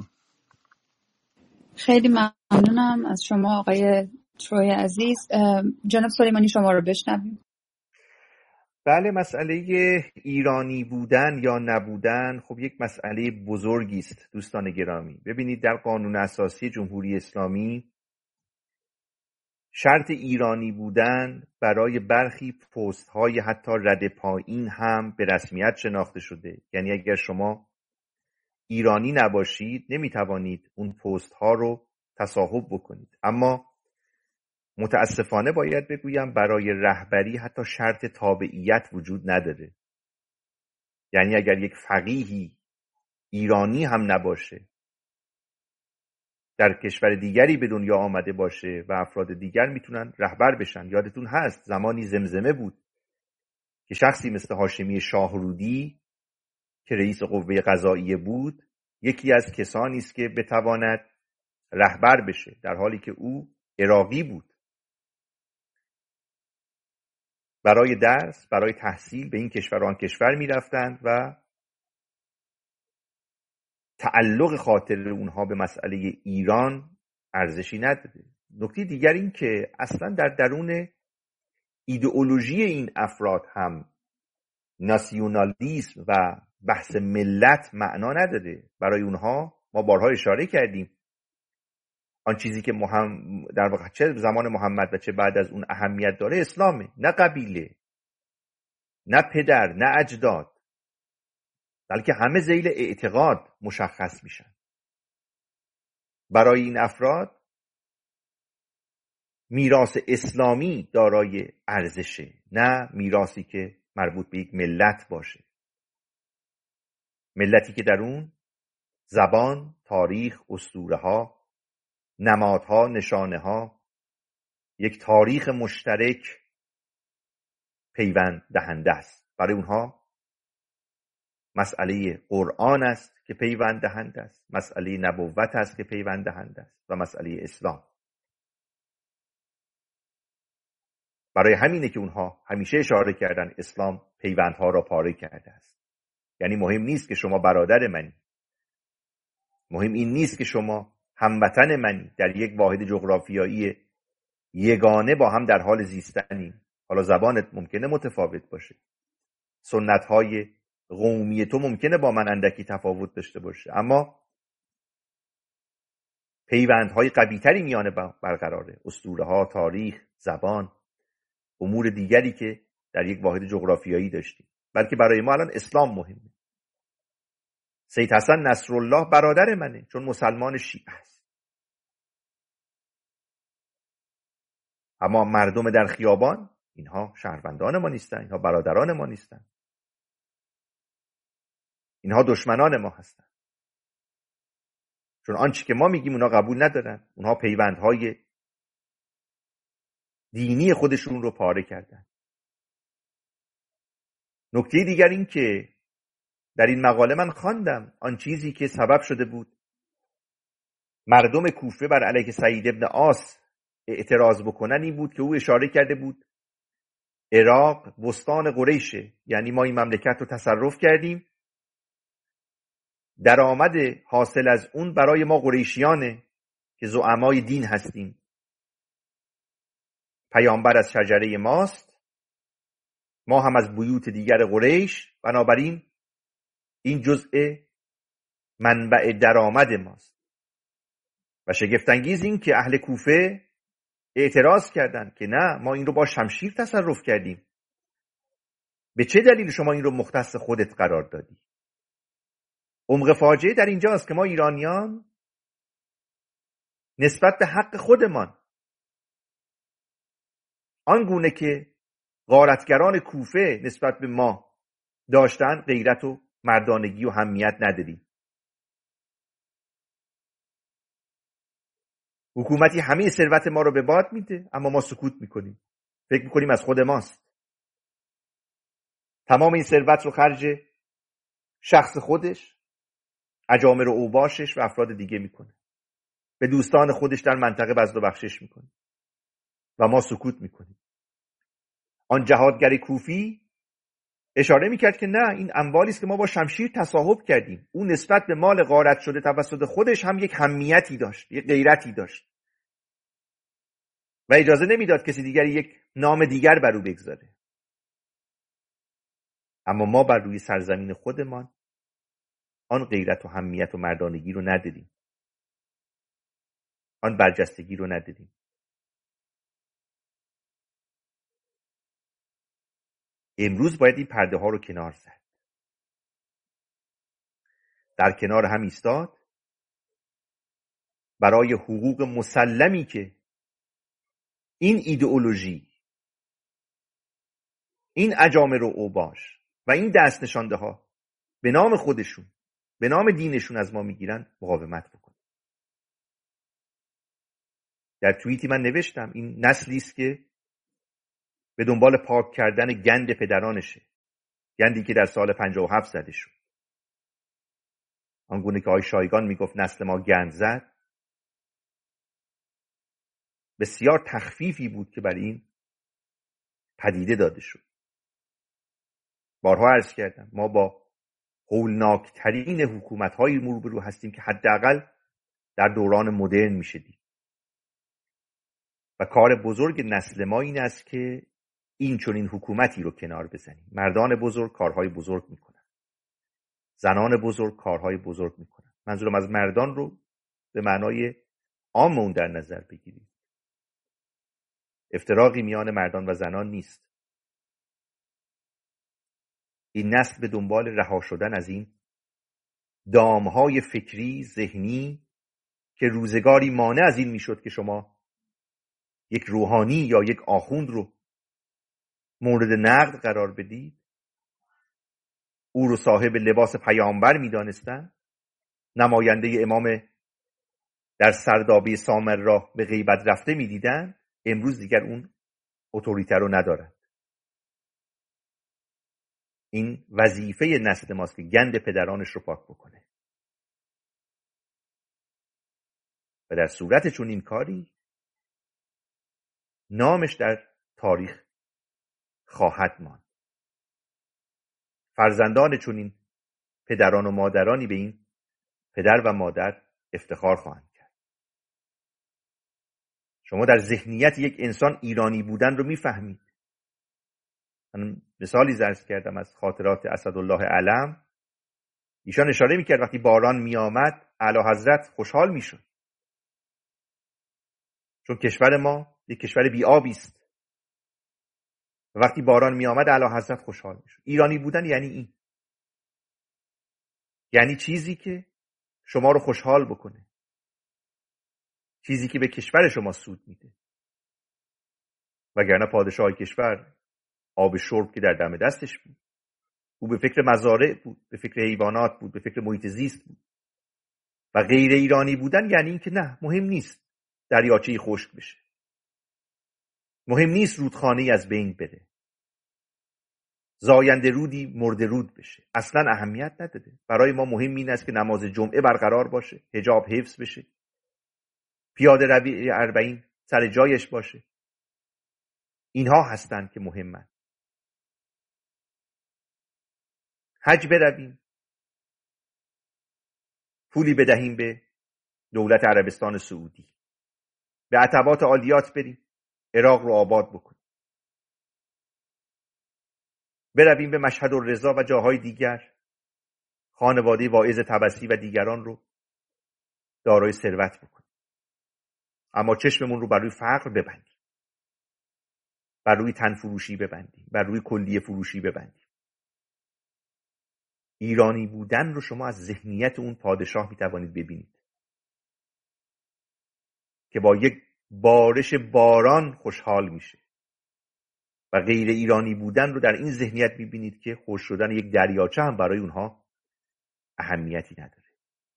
خیلی ممنونم از شما آقای تروی عزیز. جناب سلیمانی شما رو بشنویم. بله، مسئله ایرانی بودن یا نبودن خب یک مسئله بزرگی است دوستان گرامی. ببینید در قانون اساسی جمهوری اسلامی شرط ایرانی بودن برای برخی پست های حتی رد پایین هم به رسمیت شناخته شده. یعنی اگر شما ایرانی نباشید نمیتوانید اون پست ها رو تصاحب بکنید. اما متاسفانه باید بگویم برای رهبری حتی شرط تابعیت وجود نداره. یعنی اگر یک فقیهی ایرانی هم نباشه در کشور دیگری به دنیا آمده باشه و افراد دیگر میتونن رهبر بشن. یادتون هست زمانی زمزمه بود که شخصی مثل هاشمی شاهرودی که رئیس قوه قضاییه بود یکی از کسانی است که بتواند رهبر بشه، در حالی که او عراقی بود. برای درس، برای تحصیل به این کشور و آن کشور میرفتند و تعلق خاطر اونها به مسئله ایران ارزشی نداره. نکته دیگر این که اصلا در درون ایدئولوژی این افراد هم ناسیونالیسم و بحث ملت معنا نداره. برای اونها ما بارها اشاره کردیم آن چیزی که مهم در واقع چه زمان محمد و چه بعد از اون اهمیت داره اسلامه، نه قبیله، نه پدر، نه اجداد، بلکه همه ذیل اعتقاد مشخص میشن. برای این افراد میراث اسلامی دارای ارزشه، نه میراثی که مربوط به یک ملت باشه. ملتی که در اون زبان، تاریخ، اسطوره‌ها، نمادها، نشانه‌ها، یک تاریخ مشترک پیوند دهنده است. برای اونها مسئله قرآن است که پیوند دهنده است، مسئله نبوت است که پیوند دهنده است و مسئله اسلام. برای همینه که اونها همیشه اشاره کردن اسلام پیوندها را پاره کرده است. یعنی مهم نیست که شما برادر منی، مهم این نیست که شما هموطن منی، در یک واحد جغرافیایی یگانه با هم در حال زیستنیم. حالا زبانت ممکنه متفاوت باشه، سنت‌های قومی تو ممکنه با من اندکی تفاوت داشته باشه، اما پیوندهای قوی‌تری میانه برقراره. اسطوره‌ها، تاریخ، زبان، امور دیگری که در یک واحد جغرافیایی داشتیم. بلکه برای ما الان اسلام مهمه. سید حسن نصرالله برادر منه چون مسلمان شیعه است، اما مردم در خیابان اینها شهروندان ما نیستن، اینها برادران ما نیستن، اینها دشمنان ما هستن. چون آنچه که ما میگیم اونها قبول ندارن، اونها پیوندهای دینی خودشون رو پاره کردن. نکته دیگر این که در این مقاله من خواندم آن چیزی که سبب شده بود مردم کوفه بر علیه سعید ابن عاص اعتراض بکنن این بود که او اشاره کرده بود عراق بستان قریشه، یعنی ما این مملکت رو تصرف کردیم، درآمد حاصل از اون برای ما قریشیانه که زعمای دین هستیم، پیامبر از شجره ماست، ما هم از بیوت دیگر قریش، بنابراین این جزء منبع درآمد ماست. و شگفت‌انگیز این که اهل کوفه اعتراض کردند که نه، ما این رو با شمشیر تصرف کردیم، به چه دلیل شما این رو مختص خودت قرار دادی؟ عمق فاجعه در اینجاست که ما ایرانیان نسبت به حق خودمان آنگونه که غارتگران کوفه نسبت به ما داشتن غیرت و مردانگی و حمیت نداریم. حکومتی همه ثروت ما رو به باد میده اما ما سکوت میکنیم، فکر میکنیم از خود ماست. تمام این ثروت رو خرج شخص خودش، اجامر و اوباشش و افراد دیگه میکنه، به دوستان خودش در منطقه بذل و بخشش میکنه و ما سکوت میکنیم. آن جهادگر کوفی اشاره میکرد که نه، این اموالی است که ما با شمشیر تصاحب کردیم. اون نسبت به مال غارت شده توسط خودش هم یک حمیتی داشت، یک غیرتی داشت و اجازه نمیداد کسی دیگری یک نام دیگر بر او بگذاره. اما ما بر روی سرزمین خودمان آن غیرت و حمیت و مردانگی رو ندیدیم، آن برجستگی رو ندیدیم. امروز باید این پرده ها رو کنار زد، در کنار هم ایستاد، برای حقوق مسلمی که این ایدئولوژی، این اجامر و اوباش و این دست نشانده ها به نام خودشون، به نام دینشون از ما میگیرن مقاومت بکن. در توییتی من نوشتم این نسلی است که به دنبال پاک کردن گند پدرانشه، گندی که در سال پنجاه و هفت زده شد. آنگونه که آقای شایگان میگفت نسل ما گند زد، بسیار تخفیفی بود که برای این پدیده داده شد. بارها عرض کردم ما با هولناکترین حکومت‌های روبرو هستیم که حداقل در دوران مدرن میشه دید. و کار بزرگ نسل ما این است که این چنین حکومتی رو کنار بزنیم. مردان بزرگ کارهای بزرگ میکنن، زنان بزرگ کارهای بزرگ میکنن. منظورم از مردان رو به معنای عام اون در نظر بگیرید. افتراقی میان مردان و زنان نیست. این نسل به دنبال رها شدن از این دامهای فکری ذهنی که روزگاری مانع از این میشد که شما یک روحانی یا یک آخوند رو مورد نقد قرار بدید، او رو صاحب لباس پیامبر میدانستند، نماینده امام در سردابه سامرا به غیبت رفته میدیدند. امروز دیگر اون اتوریته رو ندارند. این وظیفه نسل ماست که گند پدرانش رو پاک بکنه و در صورت چون این کاری نامش در تاریخ خواهد ماند. فرزندان چون این پدران و مادرانی به این پدر و مادر افتخار خواهند کرد. شما در ذهنیت یک انسان ایرانی بودن رو میفهمید. من مثالی عرض کردم از خاطرات اسدالله علم. ایشان اشاره میکرد وقتی باران میآمد اعلیحضرت خوشحال میشد، چون کشور ما یک کشور بی آبی است. وقتی باران میآمد اعلیحضرت خوشحال میشد. ایرانی بودن یعنی این، یعنی چیزی که شما رو خوشحال بکنه، چیزی که به کشور شما سود میده. وگرنه پادشاه کشور آب شرب که در دم دستش بود، او به فکر مزارع بود، به فکر حیوانات بود، به فکر محیط زیست بود. و غیر ایرانی بودن یعنی این که نه، مهم نیست دریاچه خشک بشه، مهم نیست رودخانه‌ای از بین بره، زاینده رودی مرده رود بشه، اصلا اهمیت نداره. برای ما مهم این است که نماز جمعه برقرار باشه، حجاب حفظ بشه، پیاده روی اربعین سر جایش باشه. اینها هستند که مهمن. حج برویم، پولی بدهیم به دولت عربستان سعودی، به عتبات عالیات بریم، عراق رو آباد بکنیم، برویم به مشهد الرضا و جاهای دیگر، خانواده واعظ طبسی و دیگران رو دارای ثروت بکنیم. اما چشممون رو بر روی فقر ببندیم، بر روی تن فروشی ببندیم، بر روی کلیه فروشی ببندیم. ایرانی بودن رو شما از ذهنیت اون پادشاه میتوانید ببینید که با یک بارش باران خوشحال میشه، و غیر ایرانی بودن رو در این ذهنیت میبینید که خوش شدن یک دریاچه هم برای اونها اهمیتی نداره.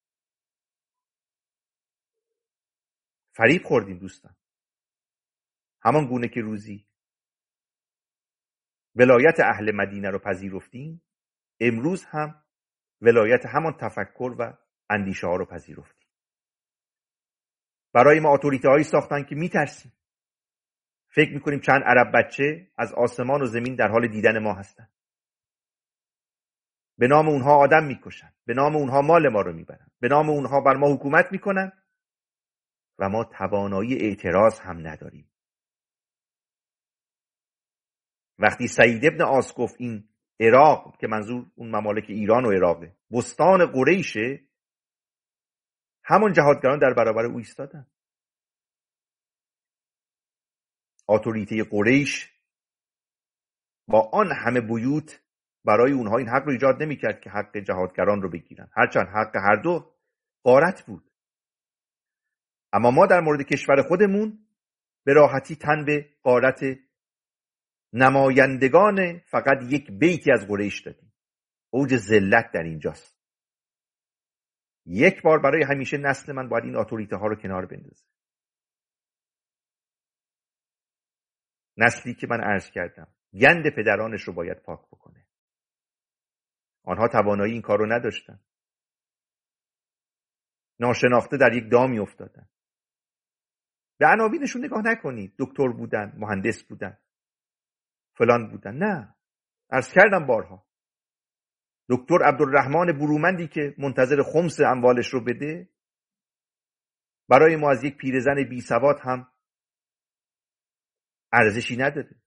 فریب خوردیم دوستان. همان گونه که روزی ولایت اهل مدینه رو پذیرفتیم، امروز هم ولایت همان تفکر و اندیشه ها رو پذیرفتیم. برای ما اتوریته هایی ساختن که میترسیم، فکر میکنیم چند عرب بچه از آسمان و زمین در حال دیدن ما هستن. به نام اونها آدم میکشن، به نام اونها مال ما رو میبرن، به نام اونها بر ما حکومت میکنن و ما توانایی اعتراض هم نداریم. وقتی سعید ابن عاص گفت این عراق، که منظور اون ممالک ایران و عراقه، بستان قریشه، همون جهادگران در برابر او ایستادن. اتوریته قریش با آن همه بیوت برای اونها این حق رو ایجاد نمی کرد که حق جهادگران رو بگیرن، هرچند حق هر دو غارت بود. اما ما در مورد کشور خودمون به راحتی تن به غارت نمایندگان فقط یک بیتی از قریش دادیم. اوج ذلت در اینجاست. یک بار برای همیشه نسل من باید این اتوریته ها رو کنار بندازه. نسلی که من عرض کردم گند پدرانش رو باید پاک بکنه. آنها توانایی این کار رو نداشتن. ناشناخته در یک دامی افتادن. به عناوینشون نگاه نکنید. دکتر بودن، مهندس بودن، فلان بودن. نه، عرض کردم بارها. دکتر عبدالرحمن برومندی که منتظر خمس اموالش رو بده، برای ما از یک پیرزن بی سواد هم ارزشی نداره.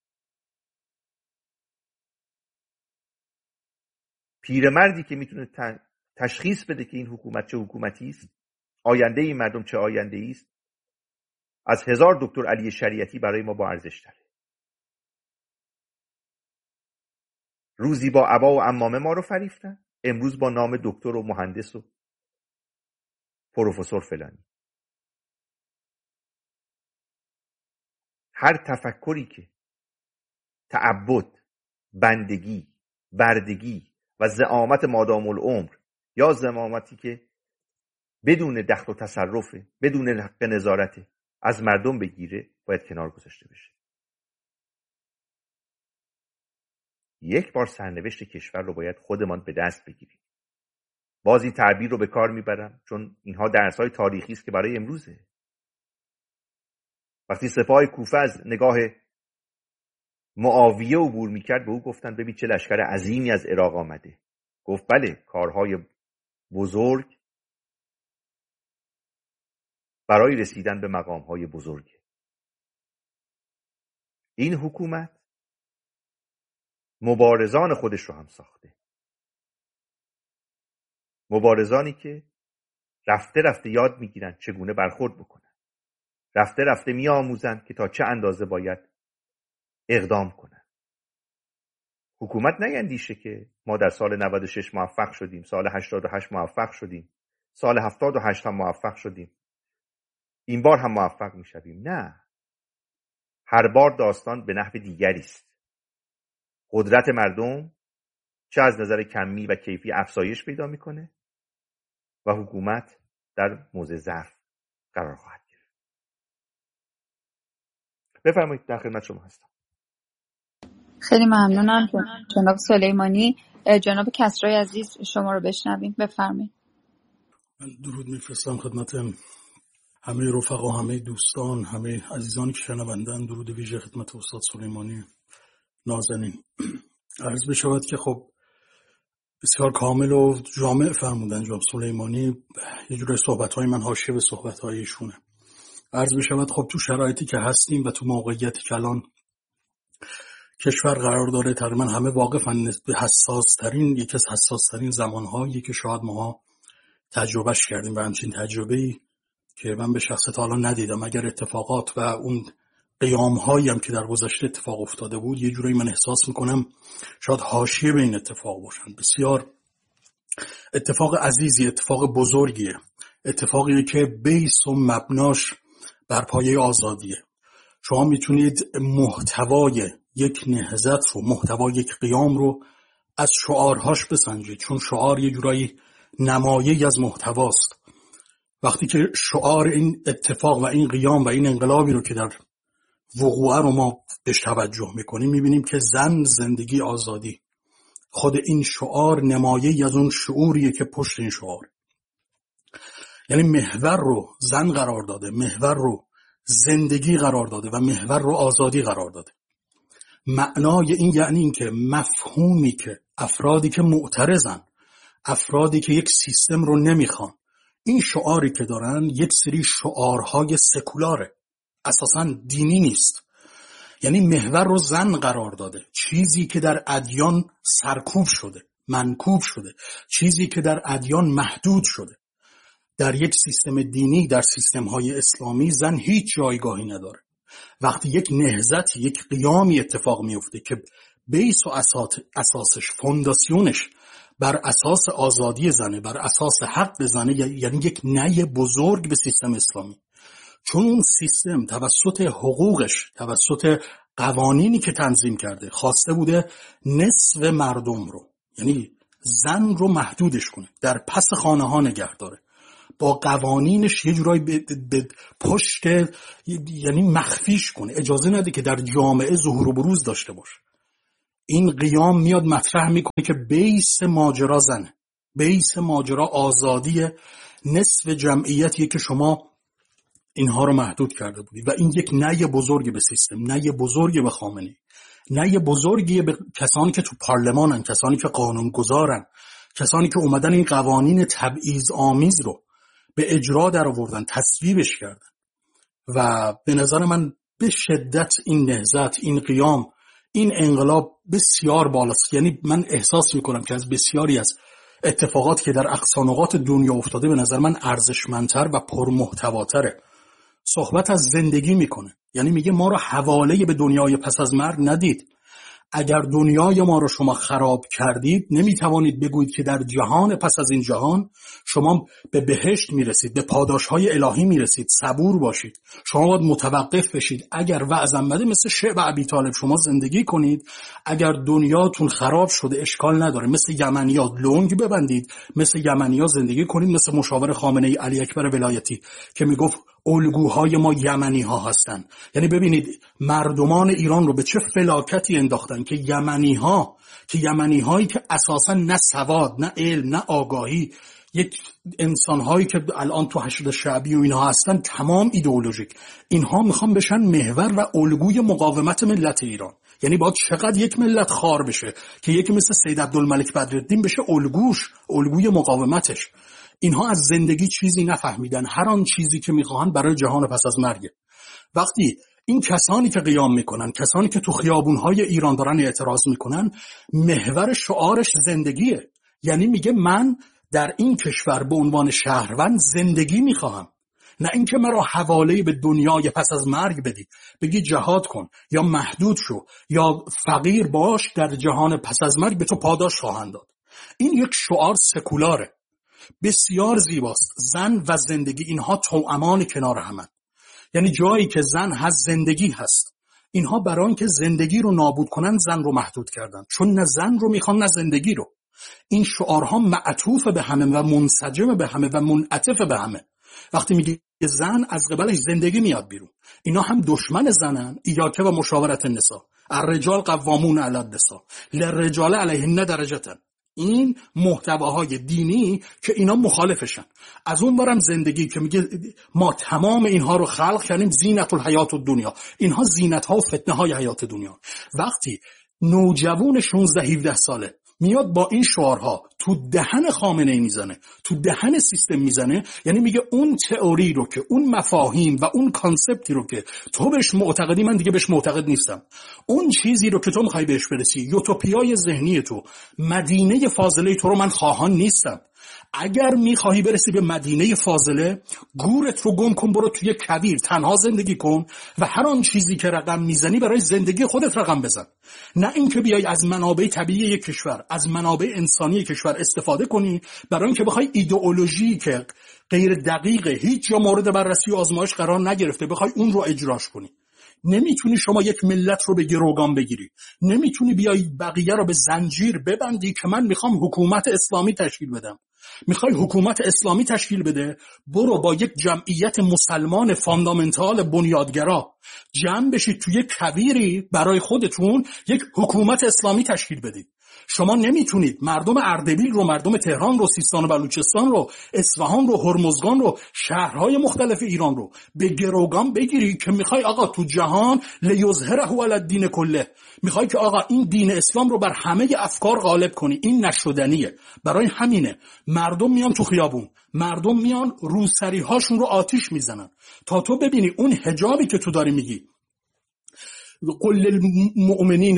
پیرمردی که میتونه تشخیص بده که این حکومت چه حکومتی است، آینده این مردم چه آینده ای است، از هزار دکتر علی شریعتی برای ما با ارزش تره. روزی با عبا و عمامه ما رو فریفتن، امروز با نام دکتر و مهندس و پروفسور فلانی. هر تفکری که تعبد، بندگی، بردگی و زعامت مادام العمر یا زعامتی که بدون دخل و تصرفه، بدون حق نظارت از مردم بگیره، باید کنار گذاشته بشه. یک بار سرنوشت کشور رو باید خودمان به دست بگیریم. باز این تعبیر رو به کار میبرم چون اینها درس‌های تاریخی است که برای امروزه. وقتی سپاه کوفه از نگاه معاویه عبور میکرد، به او گفتن ببین چه لشکر عظیمی از عراق آمده. گفت بله، کارهای بزرگ برای رسیدن به مقامهای بزرگ. این حکومت مبارزان خودش رو هم ساخته. مبارزانی که رفته رفته یاد میگیرن چگونه برخورد بکنن. رفته رفته میآموزن که تا چه اندازه باید اقدام کنن. حکومت نیندیشه که ما در سال نود و شش موفق شدیم، سال هشتاد و هشت موفق شدیم، سال هفتاد و هشت هم موفق شدیم، این بار هم موفق میشویم. نه، هر بار داستان به نحو دیگری است. قدرت مردم چه از نظر کمی و کیفی افزایش پیدا میکنه و حکومت در موضع ضعف قرار خواهد گرفت. بفرمایید، در خدمت شما هستم. خیلی ممنونم جناب سلیمانی. جناب کسرای عزیز شما رو بشنویم، بفرمایید. من درود میفرستم خدمت همه رفقا، همه دوستان، همه عزیزانی که شنوندن. درود ویژه خدمت استاد سلیمانی نازنین. عرض بشود که خب بسیار کامل و جامع فرمودن جناب سلیمانی. یه جوری صحبت‌های من حاشیه به صحبت‌های ایشونه. عرض بشود خب تو شرایطی که هستیم و تو موقعیتی که الان کشور قرار داره، تقریبا همه واقفن به حساس ترین، یکی از حساس ترین زمان‌هایی که شاید ماها تجربهش کردیم و همچین تجربه‌ای که من به شخص تا الان ندیدم. اگر اتفاقات و اون قیام‌هایی هم که در گذشته اتفاق افتاده بود، یه جورایی من احساس میکنم شاید حاشیه به این اتفاق باشن. بسیار اتفاق عزیزی، اتفاق بزرگیه، اتفاقی که بیس و مبناش بر پایه آزادیه. شما میتونید محتوای یک نهضت رو، محتوای یک قیام رو از شعارهاش بسنجید، چون شعار یه جورایی نمایه‌ای از محتواست. وقتی که شعار این اتفاق و این قیام و این انقلابی رو که در وقوعه رو ما بهش توجه میکنیم، میبینیم که زن، زندگی، آزادی، خود این شعار نمایه‌ای از اون شعوریه که پشت این شعار، یعنی محور رو زن قرار داده، محور رو زندگی قرار داده و محور رو آزادی قرار داده. معنای این یعنی این که مفهومی که افرادی که معترضن، افرادی که یک سیستم رو نمیخوان، این شعاری که دارن یک سری شعارهای سکولاره، اساساً دینی نیست. یعنی محور رو زن قرار داده، چیزی که در ادیان سرکوب شده، منکوب شده، چیزی که در ادیان محدود شده. در یک سیستم دینی، در سیستم‌های اسلامی زن هیچ جایگاهی نداره. وقتی یک نهضت، یک قیامی اتفاق میفته که بیس و اساسش، فونداسیونش بر اساس آزادی زنه، بر اساس حق زنه، یعنی یک نهی بزرگ به سیستم اسلامی. چون اون سیستم توسط حقوقش، توسط قوانینی که تنظیم کرده، خواسته بوده نصف مردم رو، یعنی زن رو محدودش کنه، در پس خانه ها نگه داره. با قوانینش یه جورایی به, به پشت یعنی مخفیش کنه، اجازه نده که در جامعه ظهور و بروز داشته باشه. این قیام میاد مطرح میکنه که بیس ماجرا زنه، بیس ماجرا آزادی نصف جمعیتیه که شما اینها رو محدود کرده بودید و این یک نهی بزرگی به سیستم، نهی بزرگی به خامنه‌ای، نهی بزرگی به کسانی که تو پارلمانن، کسانی که قانونگذارن، کسانی که اومدن این قوانین تبعیض آمیز رو به اجرا در آوردن، تصویبش کردن. و به نظر من به شدت این نهضت، این قیام، این انقلاب بسیار بالاست. یعنی من احساس میکنم که از بسیاری از اتفاقات که در اقصا نقاط دنیا افتاده به نظر من ارزشمندتر و پرمحتواتره. صحبت از زندگی میکنه، یعنی میگه ما رو حواله به دنیای پس از مرگ ندید. اگر دنیای ما رو شما خراب کردید نمیتوانید بگویید که در جهان پس از این جهان شما به بهشت میرسید، به پاداشهای الهی میرسید. صبور باشید، شما باید متوقف بشید. اگر وعظم بده مثل شعب ابی طالب شما زندگی کنید، اگر دنیاتون خراب شده اشکال نداره، مثل یمنی‌ها لنگ ببندید، مثل یمنی‌ها زندگی کنید، مثل مشاور خامنه‌ای علی اکبر ولایتی که میگفت الگوهای ما یمنی ها هستن. یعنی ببینید مردمان ایران رو به چه فلاکتی انداختن که یمنی ها که یمنی هایی که اساسا نه سواد، نه علم، نه آگاهی، یک انسان هایی که الان تو حشد شعبی و اینها هستن تمام ایدئولوژیک، اینها میخوان بشن محور و الگوی مقاومت ملت ایران. یعنی باید چقدر یک ملت خار بشه که یکی مثل سید عبدالملک بدرالدین بشه الگوش، الگوی مقاومتش. اینها از زندگی چیزی نفهمیدن، هر آن چیزی که میخواهن برای جهان پس از مرگ. وقتی این کسانی که قیام میکنن، کسانی که تو خیابونهای ایران دارن اعتراض میکنن، محور شعارش زندگیه. یعنی میگه من در این کشور به عنوان شهروند زندگی میخواهم، نه اینکه مرا حواله به دنیای پس از مرگ بدی، بگی جهاد کن یا محدود شو یا فقیر باش، در جهان پس از مرگ به تو پاداش خواهند داد. این یک شعار سکولاره، بسیار زیباست. زن و زندگی اینها توامان کنار همن. یعنی جایی که زن هست زندگی هست. اینها برای اینکه زندگی رو نابود کنن زن رو محدود کردن، چون نه زن رو میخوان نه زندگی رو. این شعارها معطوف به همه و منسجم به همه و منعطف به همه. وقتی میگه زن از قبلش زندگی میاد بیرون، اینا هم دشمن زنن. ایاکه و مشاورت النساء، الرجال قوامون علی النساء للرجال علیهن درجه. این محتواهای دینی که اینا مخالفشن. از اون برم زندگی که میگه ما تمام اینها رو خلق کردیم زینت الحیات الدنیا، اینها زینت ها و فتنه های حیات دنیا. وقتی نوجوان شانزده هفده ساله میاد با این شعارها تو دهن خامنه‌ای میزنه، تو دهن سیستم میزنه، یعنی میگه اون تئوری رو که اون مفاهیم و اون کانسپتی رو که تو بهش معتقدی من دیگه بهش معتقد نیستم. اون چیزی رو که تو میخوای بهش برسی، یوتوپیای ذهنی تو، مدینه فاضله تو رو من خواهان نیستم. اگر میخواهی برسی به مدینه فاضله، گورت رو گم کن، برو توی کویر تنها زندگی کن و هر آن چیزی که رقم میزنی برای زندگی خودت رقم بزن. نه اینکه بیای از منابع طبیعی یک کشور، از منابع انسانی کشور استفاده کنی برای اینکه بخوای ایدئولوژی که غیر دقیقه، هیچ جا مورد بررسی و آزمایش قرار نگرفته، بخوای اون رو اجراش کنی. نمیتونی شما یک ملت رو به گروگان بگیری، نمیتونی بیای بقیه رو به زنجیر ببندی که من میخوام حکومت اسلامی تشکیل بدم. میخوای حکومت اسلامی تشکیل بده، برو با یک جمعیت مسلمان فاندامنتال بنیادگرا جمع بشید توی کویری برای خودتون یک حکومت اسلامی تشکیل بدید. شما نمیتونید مردم اردبیل رو، مردم تهران رو، سیستان و بلوچستان رو، اصفهان رو، هرمزگان رو، شهرهای مختلف ایران رو به گروگان بگیری که میخوای آقا تو جهان لیظهره علی الدین کله، میخوای که آقا این دین اسلام رو بر همه افکار غالب کنی. این نشدنیه. برای همینه مردم میان تو خیابون، مردم میان روسری هاشون رو آتیش میزنن تا تو ببینی اون حجابی که تو داری میگی قل للمؤمنین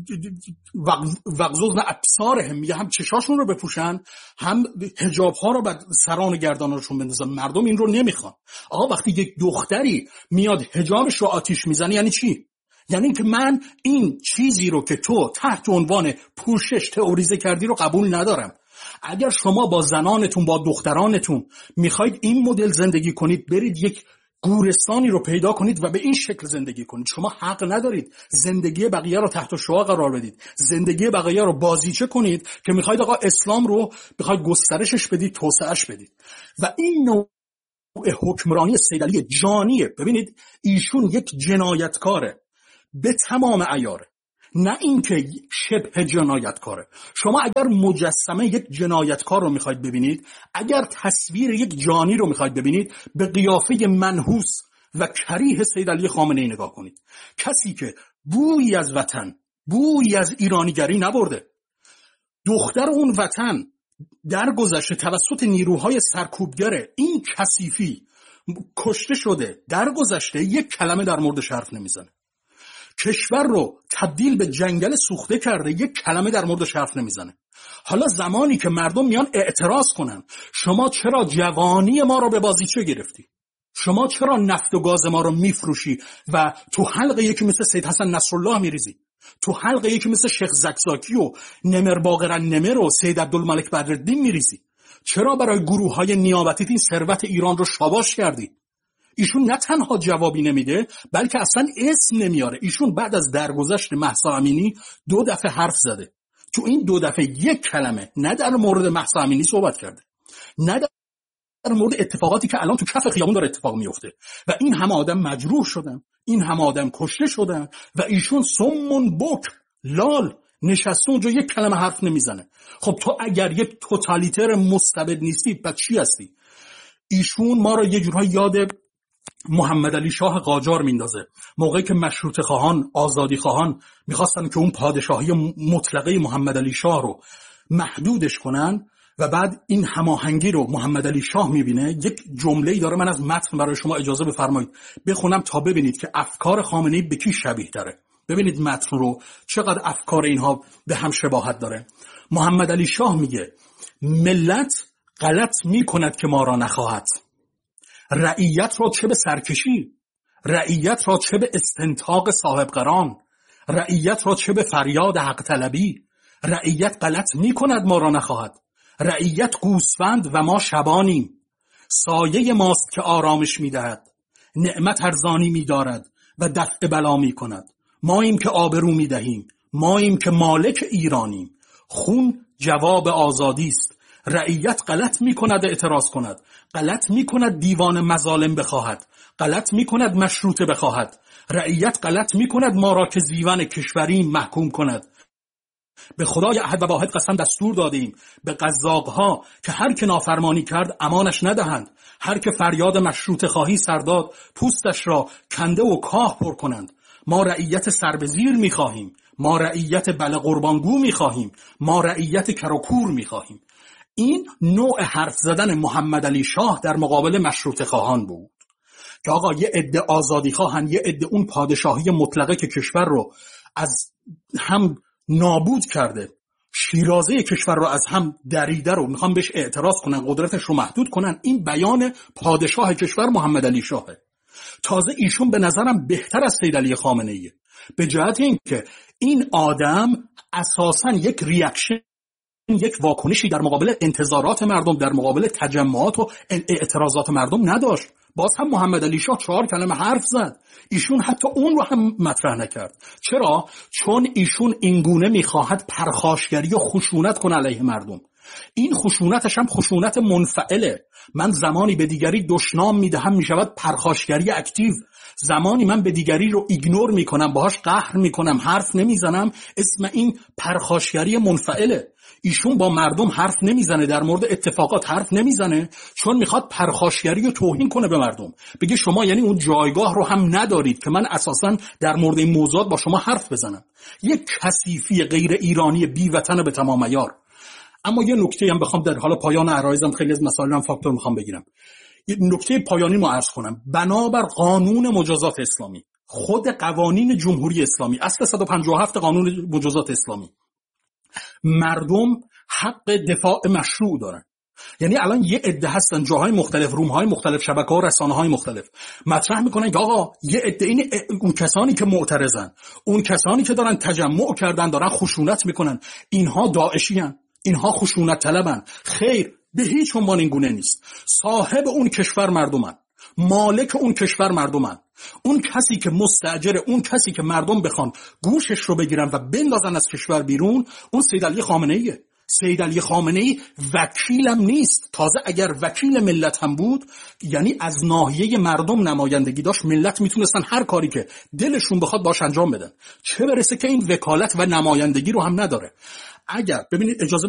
وغضضن ابصارهم، میگه هم چشاشون رو بپوشن، هم حجاب ها رو بر سران و گردانشون بندازن. مردم این رو نمیخوان. آقا وقتی یک دختری میاد حجابش رو آتیش میزنه یعنی چی؟ یعنی که من این چیزی رو که تو تحت عنوان پوشش تئوریزه کردی رو قبول ندارم. اگر شما با زنانتون، با دخترانتون میخواید این مدل زندگی کنید، برید یک گورستانی رو پیدا کنید و به این شکل زندگی کنید. شما حق ندارید زندگی بقیه رو تحت شعاع قرار بدید، زندگی بقیه رو بازیچه کنید که میخواید آقا اسلام رو بخواید گسترشش بدید، توسعهش بدید. و این نوع حکمرانی سیدعلی جانیه. ببینید ایشون یک جنایتکاره به تمام عیاره، نه اینکه شبه جنایتکاره. شما اگر مجسمه یک جنایتکار رو میخواید ببینید، اگر تصویر یک جانی رو میخواید ببینید، به قیافه منحوس و کریه سیدعلی خامنه‌ای نگاه کنید. کسی که بویی از وطن، بویی از ایرانیگری نبرده، دختر اون وطن در گذشته توسط نیروهای سرکوبگر این کثیفی کشته شده، در گذشته یک کلمه در موردش حرف نمیزنه. کشور رو تبدیل به جنگل سوخته کرده، یک کلمه در موردش حرف نمیزنه. حالا زمانی که مردم میان اعتراض کنن شما چرا جوانی ما رو به بازیچه گرفتی، شما چرا نفت و گاز ما رو میفروشی و تو حلقه یکی مثل سید حسن نصرالله میریزی، تو حلقه یکی مثل شیخ زکزاکی و نمر باقر نمر و سید عبدالملک بدرالدین میریزی، چرا برای گروه های نیابتی این ثروت ایران رو شاباش کردی؟ ایشون نه تنها جوابی نمیده بلکه اصلا اسم نمیاره. ایشون بعد از درگذشت مهسا امینی دو دفعه حرف زده، تو این دو دفعه یک کلمه نه در مورد مهسا امینی صحبت کرده، نه در مورد اتفاقاتی که الان تو کف خیابون داره اتفاق میفته و این همه آدم مجروح شدن، این همه آدم کشته شدن و ایشون سمون بک لال نشسته اونجا یک کلمه حرف نمیزنه. خب تو اگر یک توتالیتر مستبد نیستی پس چی هستی؟ ایشون ما رو یه جورهای یاد محمد علی شاه قاجار میندازه، موقعی که مشروطه خواهان، آزادی خواهان میخواستن که اون پادشاهی مطلقه محمد علی شاه رو محدودش کنن و بعد این هماهنگی رو محمد علی شاه میبینه. یک جمله‌ای داره، من از متن برای شما اجازه بفرمایید بخونم تا ببینید که افکار خامنه‌ای به کی شبیه داره. ببینید متن رو چقدر افکار اینها به هم شباهت داره. محمد علی شاه میگه ملت غلط میکند که ما را نخواهد، رعیت را چه به سرکشی، رعیت را چه به استنطاق صاحب قران، رعیت را چه به فریاد حق طلبی، رعیت غلط میکند ما را نخواهد، رعیت گوسفند و ما شبانیم، سایه ماست که آرامش میدهد، نعمت ارزانی میدارد و دفع بلا میکند، ماییم که آبرو میدهیم، ماییم که مالک ایرانیم، خون جواب آزادی است، رعیت غلط میکند اعتراض کند، غلط میکند دیوان مظالم بخواهد، غلط میکند مشروطه بخواهد، رعیت غلط میکند ما را که زیون کشوری محکوم کند. به خدای احد و واحد قسم دستور دادیم به قزاق‌ها که هر که نافرمانی کرد امانش ندهند، هر که فریاد مشروطه خواهی سرداد پوستش را کنده و کاه پر کنند. ما رعیت سر به زیر میخواهیم، ما رعیت بله قربانگو میخواهیم، ما رعیت کراکور میخواهیم. این نوع حرف زدن محمد علی شاه در مقابل مشروطه خواهان بود که آقا یه عده آزادی خواهن، یه عده اون پادشاهی مطلقه که کشور رو از هم نابود کرده، شیرازه کشور رو از هم دریده رو میخوان بهش اعتراض کنن، قدرتش رو محدود کنن. این بیان پادشاه کشور محمد علی شاهه. تازه ایشون به نظرم بهتر از سیدعلی خامنه‌ایه، به جهت این که این آدم اساساً یک ریاکشن، یک واکنشی در مقابل انتظارات مردم، در مقابل تجمعات و اعتراضات مردم نداشت. باز هم محمد علی شاه چهار کلمه حرف زد، ایشون حتی اون رو هم مطرح نکرد. چرا؟ چون ایشون اینگونه میخواهد پرخاشگری و خشونت کنه علیه مردم. این خشونتش هم خشونت منفعله. من زمانی به دیگری دشنام میدهم میشود پرخاشگری اکتیو، زمانی من به دیگری رو ایگنور میکنم، باهاش قهر میکنم، حرف نمیزنم، اسم این پرخاشگری منفعله. ایشون با مردم حرف نمیزنه، در مورد اتفاقات حرف نمیزنه، چون میخواد پرخاشگری و توهین کنه به مردم، بگه شما یعنی اون جایگاه رو هم ندارید که من اساساً در مورد این موضوعات با شما حرف بزنم. یک کثیفی غیر ایرانی بی وطن به تمام عیار. اما یه نکته هم بخوام در حال پایان عرایزم، خیلی از مسائل هم فاکتور میخوام بگیرم، یه نکته پایانی رو عرض کنم. بنابر قانون مجازات اسلامی، خود قوانین جمهوری اسلامی، اصل صد و پنجاه و هفت قانون مجازات اسلامی، مردم حق دفاع مشروع دارن. یعنی الان یه عده هستن جاهای مختلف، روم‌های مختلف، شبکه‌ها و رسانه‌های مختلف مطرح میکنن که آقا یه عده این اون کسانی که معترضن، اون کسانی که دارن تجمع کردن، دارن خشونت میکنن، اینها داعشی ان، اینها خشونت طلبن. خیر، به هیچ عنوان این گونه نیست. صاحب اون کشور مردمن، مالک اون کشور مردمن. اون کسی که مستاجر، اون کسی که مردم بخوان گوشش رو بگیرن و بندازن از کشور بیرون، اون سید علی خامنه ایه. سید علی خامنه ای وکیلم نیست. تازه اگر وکیل ملت هم بود، یعنی از ناحیه مردم نمایندگی داشت، ملت میتونستن هر کاری که دلشون بخواد باش انجام بدن. چه برسه که این وکالت و نمایندگی رو هم نداره. اگر ببینید اجازه